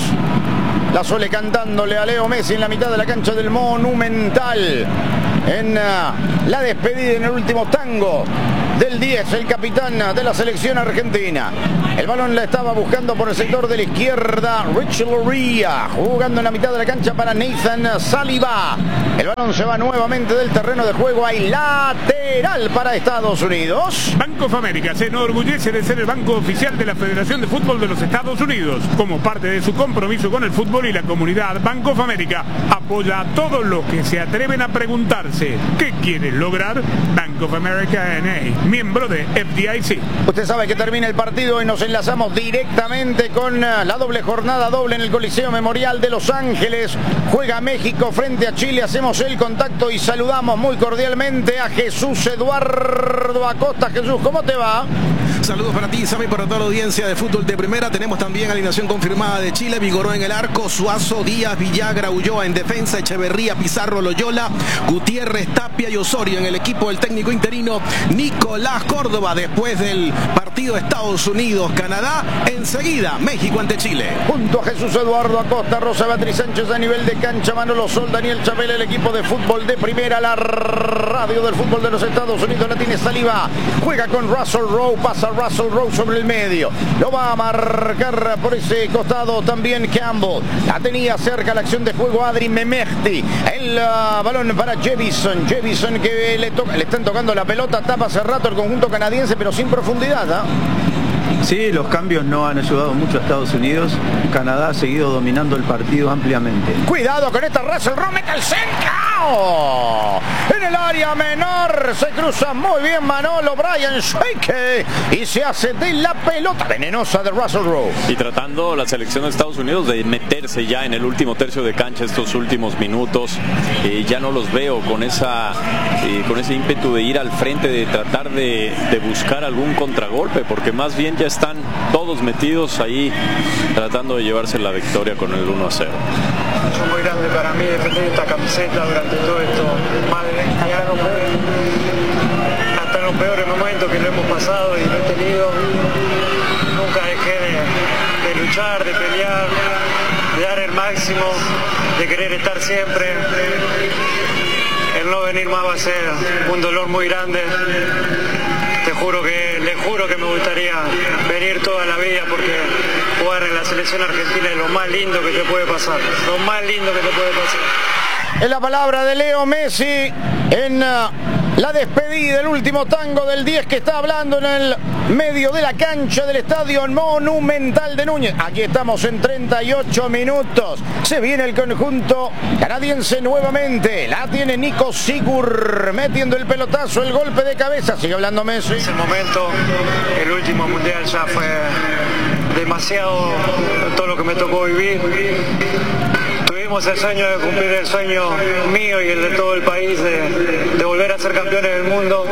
La Sole cantándole a Leo Messi en la mitad de la cancha del Monumental. En la despedida, en el último tango del 10, el capitán de la selección argentina. El balón la estaba buscando por el sector de la izquierda Richie Loria, jugando en la mitad de la cancha para Nathan Saliba. El balón se va nuevamente del terreno de juego. Hay lateral para Estados Unidos. Bank of America se enorgullece de ser el banco oficial de la Federación de Fútbol de los Estados Unidos. Como parte de su compromiso con el fútbol y la comunidad, Bank of America apoya a todos los que se atreven a preguntarse ¿qué quieren lograr? Bank of America N.A., miembro de FDIC. Usted sabe que termina el partido y nos enlazamos directamente con la doble jornada doble en el Coliseo Memorial de Los Ángeles. Juega México frente a Chile. Hacemos el contacto y saludamos muy cordialmente a Jesús Eduardo Acosta. Jesús, ¿cómo te va? Saludos para ti, Sammy, para toda la audiencia de fútbol de primera. Tenemos también alineación confirmada de Chile. Vigoró en el arco, Suazo, Díaz, Villagra, Ulloa en defensa, Echeverría, Pizarro, Loyola, Gutiérrez, Tapia y Osorio en el equipo del técnico interino Nicolás Córdoba. Después del partido Estados Unidos-Canadá, enseguida México ante Chile. Junto a Jesús Eduardo Acosta, Rosa Beatriz Sánchez a nivel de cancha, Manolo Sol, Daniel Chapel, el equipo de fútbol de primera, la radio del fútbol de los Estados Unidos. La tiene Saliba, juega con Russell Rowe, pasa Russell Rowe sobre el medio, lo va a marcar por ese costado también Campbell. La tenía cerca la acción de juego Adri Memehdi. El balón para Jevison que le están tocando la pelota, tapa hace rato el conjunto canadiense, pero sin profundidad, ¿eh? Sí, los cambios no han ayudado mucho a Estados Unidos. Canadá ha seguido dominando el partido ampliamente. Cuidado con esta Russell Rowe, mete el centro. En el área menor se cruza muy bien Manolo Brian Shake y se hace de la pelota venenosa de Russell Rowe. Y tratando la selección de Estados Unidos de meterse ya en el último tercio de cancha estos últimos minutos. Ya no los veo con ese ímpetu de ir al frente, de tratar de buscar algún contragolpe, porque más bien ya están todos metidos ahí tratando de llevarse la victoria con el 1-0. Es muy grande para mí defender esta camiseta durante todo esto. Hasta en los peores momentos que lo hemos pasado y lo he tenido, nunca dejé de luchar, de pelear, de dar el máximo, de querer estar siempre. El no venir más va a ser un dolor muy grande. Les juro que me gustaría venir toda la vida, porque jugar en la selección argentina es lo más lindo que te puede pasar. Lo más lindo que te puede pasar. Es la palabra de Leo Messi en la despedida, el último tango del 10, que está hablando en el medio de la cancha del Estadio Monumental de Núñez. Aquí estamos en 38 minutos. Se viene el conjunto canadiense nuevamente. La tiene Nico Sigur metiendo el pelotazo, el golpe de cabeza. Sigue hablando Messi. Ese momento, el último mundial, ya fue demasiado todo lo que me tocó vivir. Tuvimos el sueño de cumplir el sueño mío y el de todo el país de volver a ser campeones del mundo.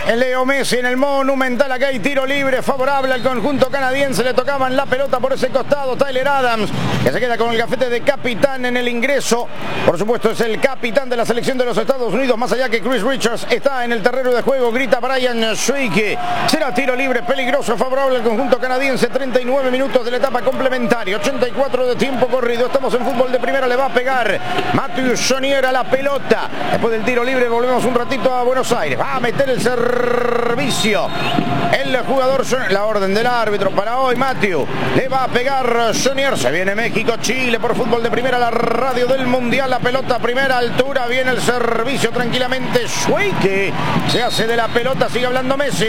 Leo Messi en el Monumental. Acá hay tiro libre favorable al conjunto canadiense. Le tocaban la pelota por ese costado. Tyler Adams, que se queda con el gafete de capitán en el ingreso. Por supuesto es el capitán de la selección de los Estados Unidos. Más allá que Chris Richards está en el terreno de juego. Grita Brian Schweike. Será tiro libre peligroso favorable al conjunto canadiense. 39 minutos de la etapa complementaria. 84 de tiempo corrido. Estamos en fútbol de primera. Le va a pegar Matthew Jonier a la pelota. Después del tiro libre volvemos un ratito a Buenos Aires. Va a meter el servicio el jugador, la orden del árbitro para hoy. Matthew le va a pegar Jonier. Se viene México, Chile por fútbol de primera, la radio del mundial. La pelota a primera altura, viene el servicio tranquilamente. Schweike se hace de la pelota, sigue hablando Messi.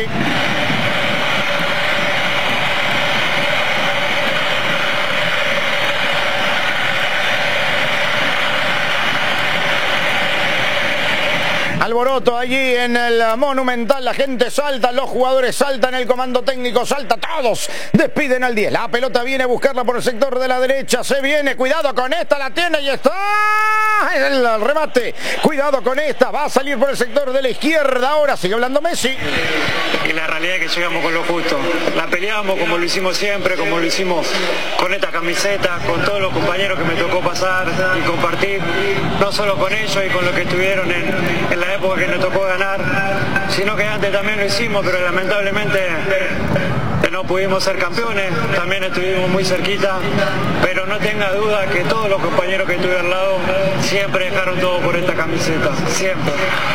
Alboroto allí en el Monumental, la gente salta, los jugadores saltan, el comando técnico salta, todos despiden al 10. La pelota viene a buscarla por el sector de la derecha, se viene, cuidado con esta, la tiene y está el remate, cuidado con esta, va a salir por el sector de la izquierda, ahora sigue hablando Messi. Y la realidad es que llegamos con lo justo, la peleamos como lo hicimos siempre, como lo hicimos con esta camiseta, con todos los compañeros que me tocó pasar y compartir, no solo con ellos y con los que estuvieron en la época que nos tocó ganar, sino que antes también lo hicimos, pero lamentablemente no pudimos ser campeones, también estuvimos muy cerquita, pero no tenga duda que todos los compañeros que estuve al lado siempre dejaron todo por esta camiseta, siempre.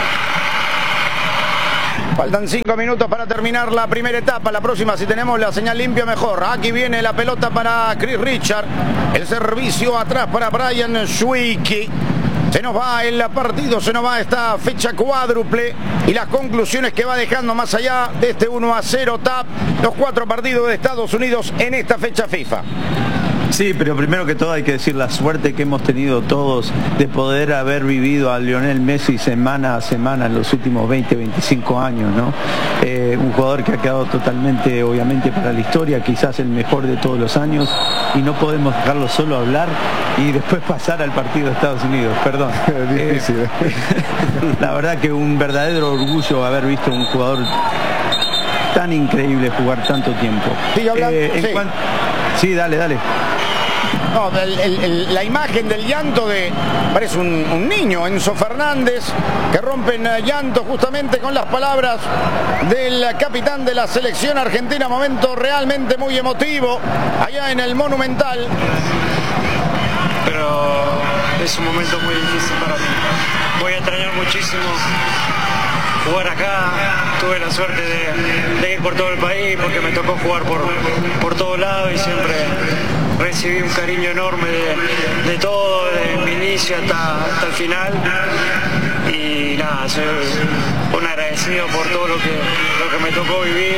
Faltan 5 minutos para terminar la primera etapa. La próxima, si tenemos la señal limpia, mejor. Aquí viene la pelota para Chris Richards. El servicio atrás para Brian Schweike. Se nos va el partido, se nos va esta fecha cuádruple y las conclusiones que va dejando más allá de este 1-0 TAP, los 4 partidos de Estados Unidos en esta fecha FIFA. Sí, pero primero que todo hay que decir la suerte que hemos tenido todos de poder haber vivido a Lionel Messi semana a semana en los últimos 20, 25 años, ¿no? Un jugador que ha quedado totalmente, obviamente, para la historia, quizás el mejor de todos los años, y no podemos dejarlo solo hablar y después pasar al partido de Estados Unidos, perdón. Difícil. La verdad que un verdadero orgullo haber visto un jugador tan increíble jugar tanto tiempo. Sí, sí, dale. No, la imagen del llanto parece un niño, Enzo Fernández, que rompe en llanto justamente con las palabras del capitán de la selección argentina. Momento realmente muy emotivo allá en el Monumental. Pero es un momento muy difícil para mí. Voy a extrañar muchísimo jugar acá. Tuve la suerte de ir por todo el país porque me tocó jugar por todos lados y siempre recibí un cariño enorme de todo, desde mi inicio hasta el final. Y nada, soy un agradecido por todo lo que me tocó vivir.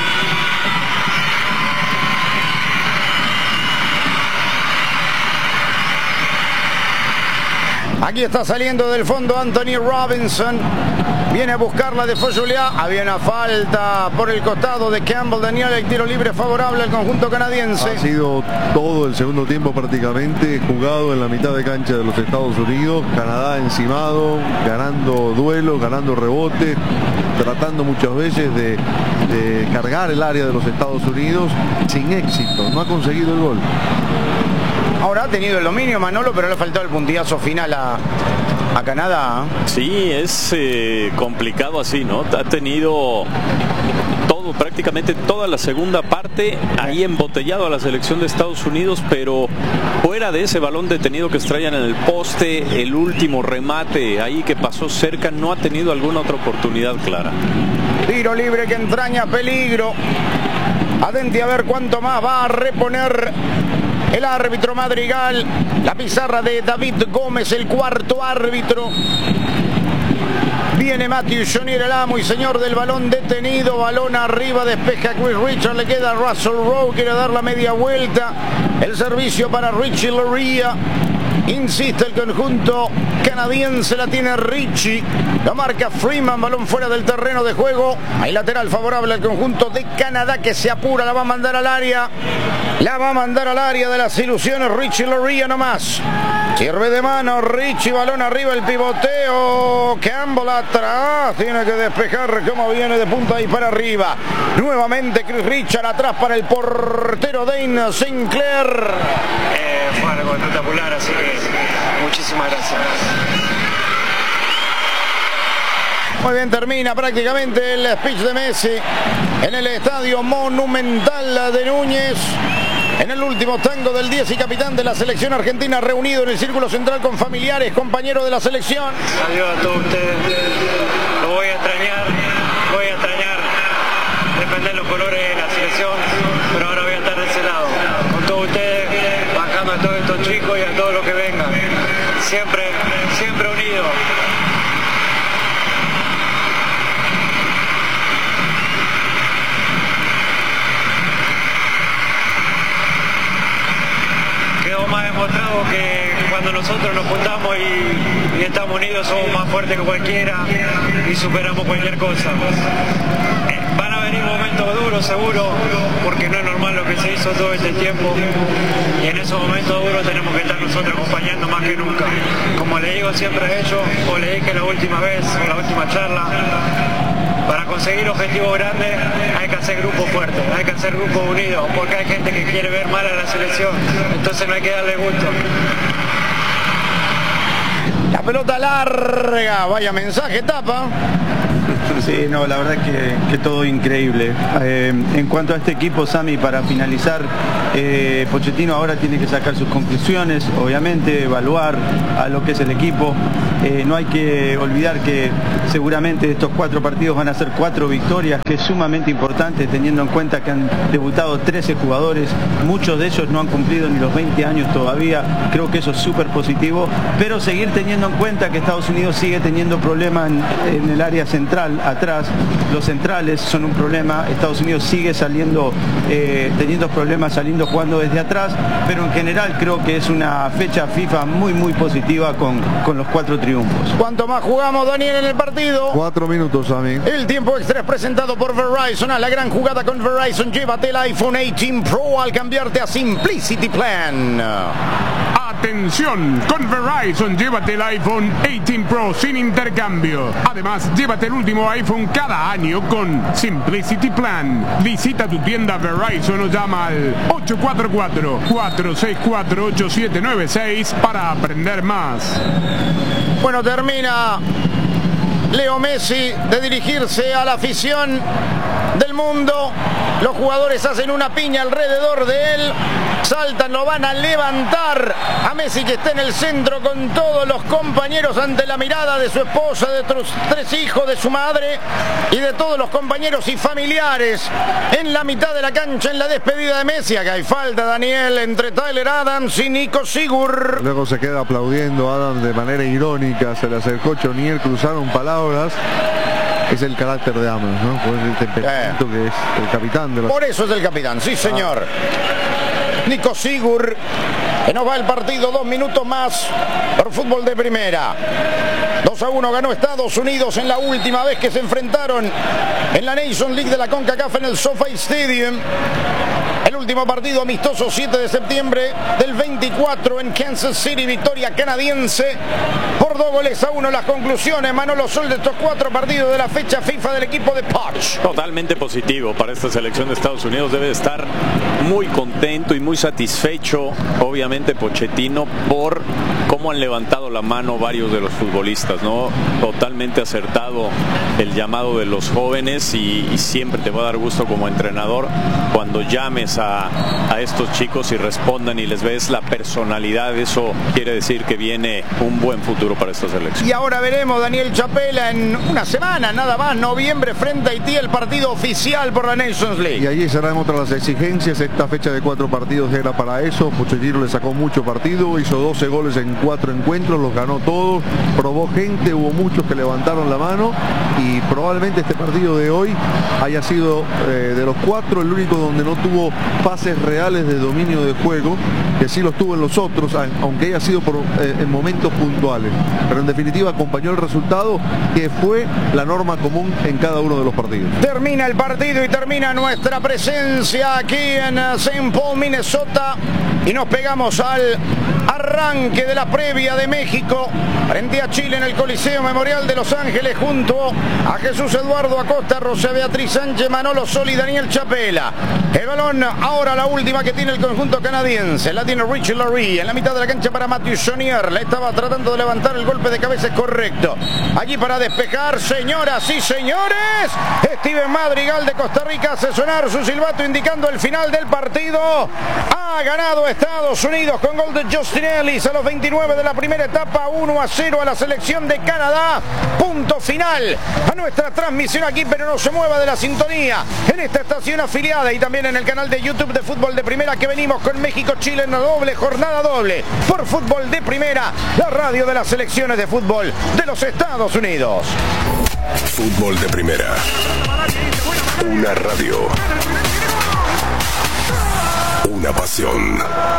Aquí está saliendo del fondo Anthony Robinson. Viene a buscarla de Foyuliá. Había una falta por el costado de Campbell Daniel. El tiro libre favorable al conjunto canadiense. Ha sido todo el segundo tiempo prácticamente jugado en la mitad de cancha de los Estados Unidos. Canadá encimado, ganando duelos, ganando rebotes, tratando muchas veces de cargar el área de los Estados Unidos sin éxito. No ha conseguido el gol. Ahora ha tenido el dominio Manolo, pero le ha faltado el puntillazo final a Canadá. Sí, es complicado así, ¿no? Ha tenido prácticamente toda la segunda parte ahí embotellado a la selección de Estados Unidos, pero fuera de ese balón detenido que extrañan en el poste, el último remate ahí que pasó cerca, no ha tenido alguna otra oportunidad clara. Tiro libre que entraña peligro. Adente a ver cuánto más va a reponer el árbitro Madrigal. La pizarra de David Gómez, el cuarto árbitro. Viene Matthew Jonier, el amo y señor del balón detenido. Balón arriba, despeja Chris Richards, le queda Russell Rowe, quiere dar la media vuelta. El servicio para Richie Laryea. Insiste el conjunto canadiense, la tiene Richie. La marca Freeman, balón fuera del terreno de juego. Hay lateral favorable al conjunto de Canadá que se apura, la va a mandar al área. La va a mandar al área de las ilusiones. Richie Loría nomás. Sirve de mano Richie, balón arriba, el pivoteo. Campbell atrás, tiene que despejar como viene de punta y para arriba. Nuevamente Chris Richard atrás para el portero Dane Sinclair. Fue algo espectacular, así que muchísimas gracias. Muy bien, termina prácticamente el speech de Messi en el Estadio Monumental de Núñez. En el último tango del 10 y capitán de la selección argentina, reunido en el círculo central con familiares, compañeros de la selección. Adiós a todos ustedes. Lo voy a extrañar defender los colores de la selección, pero ahora voy a estar de ese lado, con todos ustedes, bajando a todos estos chicos y a todos los que vengan. Siempre unidos. Más demostrado que cuando nosotros nos juntamos y estamos unidos somos más fuertes que cualquiera y superamos cualquier cosa. Van a venir momentos duros seguro, porque no es normal lo que se hizo todo este tiempo, y en esos momentos duros tenemos que estar nosotros acompañando más que nunca. Como le digo siempre a ellos, o le dije la última vez, o la última charla, para conseguir objetivos grandes hay que hacer grupos fuertes, hay que hacer grupos unidos, porque hay gente que quiere ver mal a la selección, entonces no hay que darle gusto. La pelota larga, vaya mensaje, tapa. Sí, no, la verdad que todo increíble. En cuanto a este equipo, Sami, para finalizar, Pochettino ahora tiene que sacar sus conclusiones, obviamente, evaluar a lo que es el equipo. No hay que olvidar que seguramente estos 4 partidos van a ser 4 victorias, que es sumamente importante teniendo en cuenta que han debutado 13 jugadores, muchos de ellos no han cumplido ni los 20 años todavía. Creo que eso es súper positivo, pero seguir teniendo en cuenta que Estados Unidos sigue teniendo problemas en el área central, atrás. Los centrales son un problema. Estados Unidos sigue saliendo, teniendo problemas saliendo jugando desde atrás, pero en general creo que es una fecha FIFA muy positiva con los 4 triunfos. ¿Cuánto más jugamos, Daniel, en el partido? 4 minutos, Sami. El tiempo extra es presentado por Verizon. A la gran jugada con Verizon, llévate el iPhone 18 Pro al cambiarte a Simplicity Plan. Atención, con Verizon llévate el iPhone 18 Pro sin intercambio. Además, llévate el último iPhone cada año con Simplicity Plan. Visita tu tienda Verizon o llama al 844-464-8796 para aprender más. Bueno, termina Leo Messi de dirigirse a la afición del mundo. Los jugadores hacen una piña alrededor de él, saltan, lo van a levantar a Messi, que está en el centro con todos los compañeros ante la mirada de su esposa, de sus 3 hijos, de su madre y de todos los compañeros y familiares en la mitad de la cancha en la despedida de Messi. Acá hay falta, Daniel, entre Tyler Adams y Nico Sigur. Luego se queda aplaudiendo Adams de manera irónica, se le acercó Chonier, cruzaron palabras. Es el carácter de Adams, ¿no? Por el temperamento que es el capitán de los... Por eso es el capitán, sí señor. Nico Sigur, que nos va el partido, 2 minutos más por fútbol de primera. 2-1 ganó Estados Unidos en la última vez que se enfrentaron en la Nations League de la CONCACAF en el SoFi Stadium. El último partido amistoso, 7 de septiembre del 24 en Kansas City, victoria canadiense por 2-1. Las conclusiones, Manolo Sol, de estos 4 partidos de la fecha FIFA del equipo de Poch. Totalmente positivo para esta selección de Estados Unidos. Debe estar muy contento y muy satisfecho, obviamente, Pochettino, por cómo han levantado la mano varios de los futbolistas, ¿no? Totalmente acertado el llamado de los jóvenes y siempre te va a dar gusto como entrenador cuando llames a estos chicos y respondan y les ves la personalidad. Eso quiere decir que viene un buen futuro para esta selección. Y ahora veremos, Daniel Chapela, en una semana nada más, noviembre, frente a Haití, el partido oficial por la Nations League. Y allí serán otras las exigencias. Esta fecha de 4 partidos era para eso. Pochettino le sacó sacó mucho partido, hizo 12 goles en 4 encuentros, los ganó todos, probó gente, hubo muchos que levantaron la mano y probablemente este partido de hoy haya sido de los 4 el único donde no tuvo pases reales de dominio de juego, que sí los tuvo en los otros, aunque haya sido en momentos puntuales, pero en definitiva acompañó el resultado, que fue la norma común en cada uno de los partidos. Termina el partido y termina nuestra presencia aquí en St. Paul, Minnesota, y nos pegamos al arranque de la previa de México frente a Chile en el Coliseo Memorial de Los Ángeles, junto a Jesús Eduardo Acosta, Rosa Beatriz Sánchez, Manolo Sol y Daniel Chapela. El balón ahora, la última que tiene el conjunto canadiense, la tiene Richie Larry en la mitad de la cancha para Matthew Chonier. La estaba tratando de levantar, el golpe de cabeza es correcto. Allí para despejar, señoras y señores, Steven Madrigal de Costa Rica hace sonar su silbato indicando el final del partido. Ha ganado Estados Unidos con gol de Justin Ellis a los 29 de la primera etapa, 1-0 a la selección de Canadá. Punto final a nuestra transmisión aquí, pero no se mueva de la sintonía en esta estación afiliada y también en el canal de YouTube de Fútbol de Primera, que venimos con México-Chile en la doble, jornada doble por Fútbol de Primera, la radio de las selecciones de fútbol de los Estados Unidos. Fútbol de Primera. Una radio. Una pasión.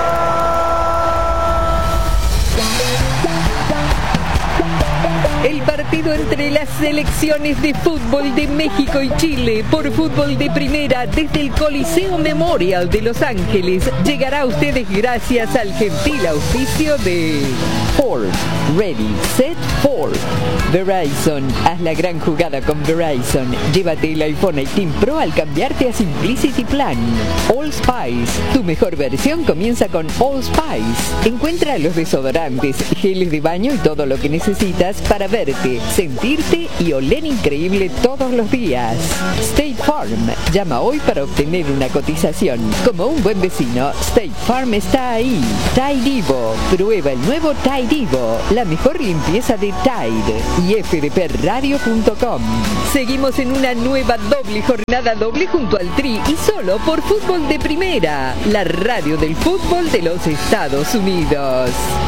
El partido entre las selecciones de fútbol de México y Chile por Fútbol de Primera desde el Coliseo Memorial de Los Ángeles llegará a ustedes gracias al gentil auspicio de Ford. Ready, Set, Ford. Verizon. Haz la gran jugada con Verizon. Llévate el iPhone 18 Pro al cambiarte a Simplicity Plan. All Spice. Tu mejor versión comienza con All Spice. Encuentra los desodorantes, geles de baño y todo lo que necesitas para verte, sentirte y oler increíble todos los días. State Farm. Llama hoy para obtener una cotización. Como un buen vecino, State Farm está ahí. Tide Evo. Prueba el nuevo Tide Evo, la mejor limpieza de Tide. Y fdpradio.com. Seguimos en una nueva doble jornada doble junto al Tri y solo por Fútbol de Primera, la radio del fútbol de los Estados Unidos.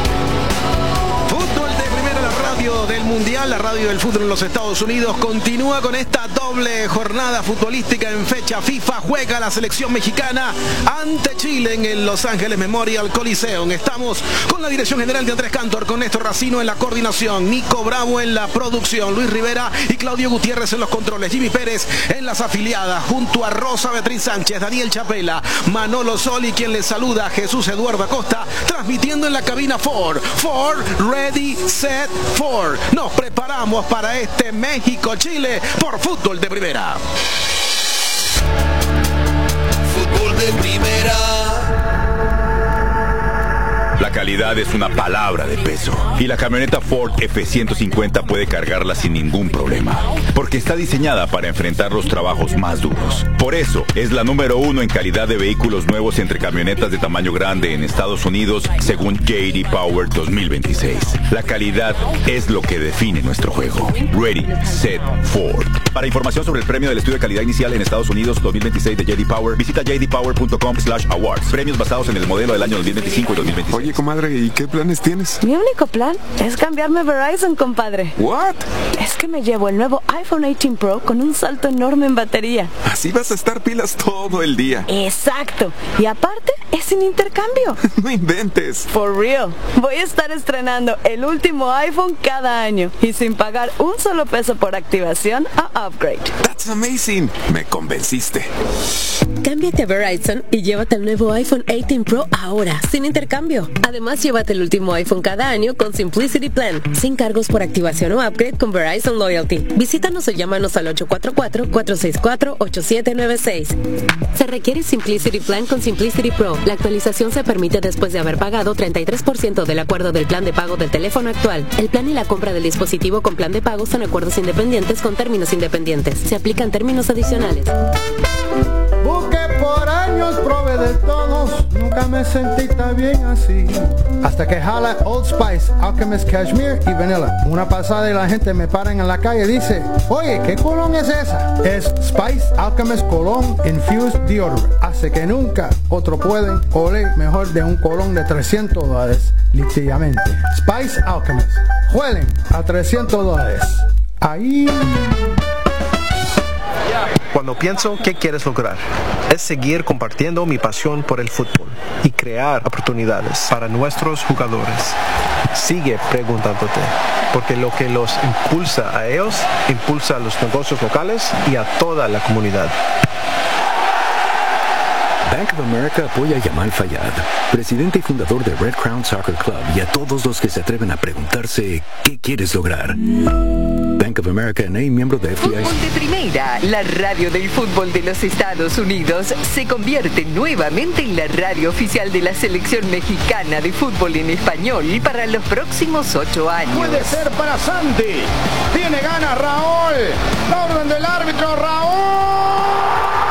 Del Mundial, la radio del fútbol en los Estados Unidos continúa con esta doble jornada futbolística en fecha FIFA. Juega la selección mexicana ante Chile en el Los Ángeles Memorial Coliseum. Estamos con la dirección general de Andrés Cantor, con Néstor Racino en la coordinación, Nico Bravo en la producción, Luis Rivera y Claudio Gutiérrez en los controles, Jimmy Pérez en las afiliadas, junto a Rosa Beatriz Sánchez, Daniel Chapela, Manolo Sol y quien les saluda, Jesús Eduardo Acosta, transmitiendo en la cabina Ford. Ford, ready, set, Ford. Nos preparamos para este México-Chile por Fútbol de Primera. Fútbol de Primera. La calidad es una palabra de peso y la camioneta Ford F-150 puede cargarla sin ningún problema, porque está diseñada para enfrentar los trabajos más duros. Por eso es la número 1 en calidad de vehículos nuevos entre camionetas de tamaño grande en Estados Unidos, según J.D. Power 2026. La calidad es lo que define nuestro juego. Ready, Set, Ford. Para información sobre el premio del estudio de calidad inicial en Estados Unidos 2026 de J.D. Power, visita jdpower.com/awards. Premios basados en el modelo del año 2025 y 2026. Oye, comadre, ¿y qué planes tienes? Mi único plan es cambiarme a Verizon, compadre. ¿What? Es que me llevo el nuevo iPhone 18 Pro con un salto enorme en batería. Así vas a estar pilas todo el día. Exacto. Y aparte, es sin intercambio. No inventes. For real. Voy a estar estrenando el último iPhone cada año y sin pagar un solo peso por activación a upgrade. That's amazing. Me convenciste. Cámbiate a Verizon y llévate el nuevo iPhone 18 Pro ahora, sin intercambio. Además, llévate el último iPhone cada año con Simplicity Plan, sin cargos por activación o upgrade con Verizon Loyalty. Visítanos o llámanos al 844-464-8796. Se requiere Simplicity Plan con Simplicity Pro. La actualización se permite después de haber pagado 33% del acuerdo del plan de pago del teléfono actual. El plan y la compra del dispositivo con plan de pago son acuerdos independientes con términos independientes. Se aplican términos adicionales. Busque por años probé de todos, nunca me sentí tan bien así. Hasta que jala Old Spice, Alchemist Cashmere y Vanilla. Una pasada y la gente me para en la calle y dice, oye, ¿qué colón es esa? Es Spice Alchemist Cologne Infused Deodorant. Hace que nunca otro pueden oler mejor de un colón de $300, literalmente. Spice Alchemist. Huelen a $300. Ahí. Cuando pienso qué quieres lograr, es seguir compartiendo mi pasión por el fútbol y crear oportunidades para nuestros jugadores. Sigue preguntándote, porque lo que los impulsa a ellos, impulsa a los negocios locales y a toda la comunidad. Bank of America apoya a Yamal Fayad, presidente y fundador de Red Crown Soccer Club, y a todos los que se atreven a preguntarse ¿qué quieres lograr? Bank of America N.A., miembro de FDIC. Fútbol de Primera, la radio del fútbol de los Estados Unidos, se convierte nuevamente en la radio oficial de la selección mexicana de fútbol en español para los próximos 8 años. Puede ser para Santi. Tiene ganas Raúl. La orden del árbitro, Raúl.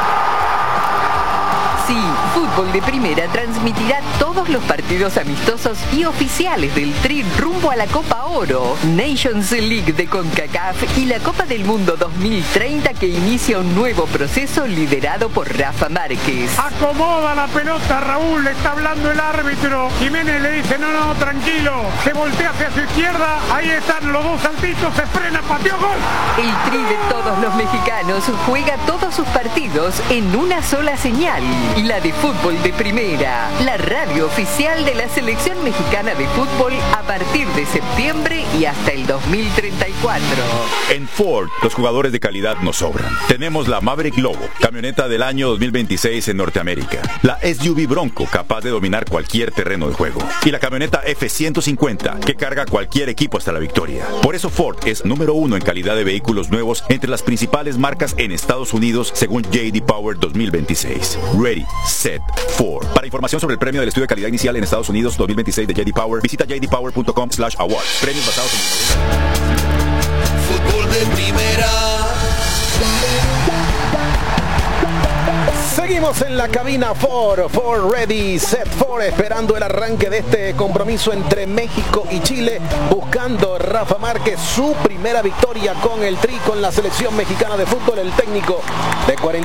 Sí, Fútbol de Primera transmitirá todos los partidos amistosos y oficiales del Tri rumbo a la Copa Oro, Nations League de CONCACAF y la Copa del Mundo 2030 que inicia un nuevo proceso liderado por Rafa Márquez. Acomoda la pelota, Raúl, le está hablando el árbitro. Jiménez le dice, no, tranquilo. Se voltea hacia su izquierda, ahí están los dos saltitos, se frena, pateó, gol. El Tri de todos los mexicanos juega todos sus partidos en una sola señal. La de Fútbol de Primera, la radio oficial de la selección mexicana de fútbol a partir de septiembre y hasta el 2034. En Ford, los jugadores de calidad nos sobran. Tenemos la Maverick Lobo, camioneta del año 2026 en Norteamérica. La SUV Bronco, capaz de dominar cualquier terreno de juego. Y la camioneta F-150, que carga cualquier equipo hasta la victoria. Por eso Ford es número 1 en calidad de vehículos nuevos entre las principales marcas en Estados Unidos, según J.D. Power 2026. Ready, Set, Ford. Para información sobre el premio del estudio de calidad inicial en Estados Unidos 2026 de J.D. Power, visita jdpower.com/awards. Premios basados en Fútbol de Primera. Seguimos en la cabina Ford Ready, Set Ford, esperando el arranque de este compromiso entre México y Chile, buscando Rafa Márquez su primera victoria con el Tri, con la selección mexicana de fútbol, el técnico de 40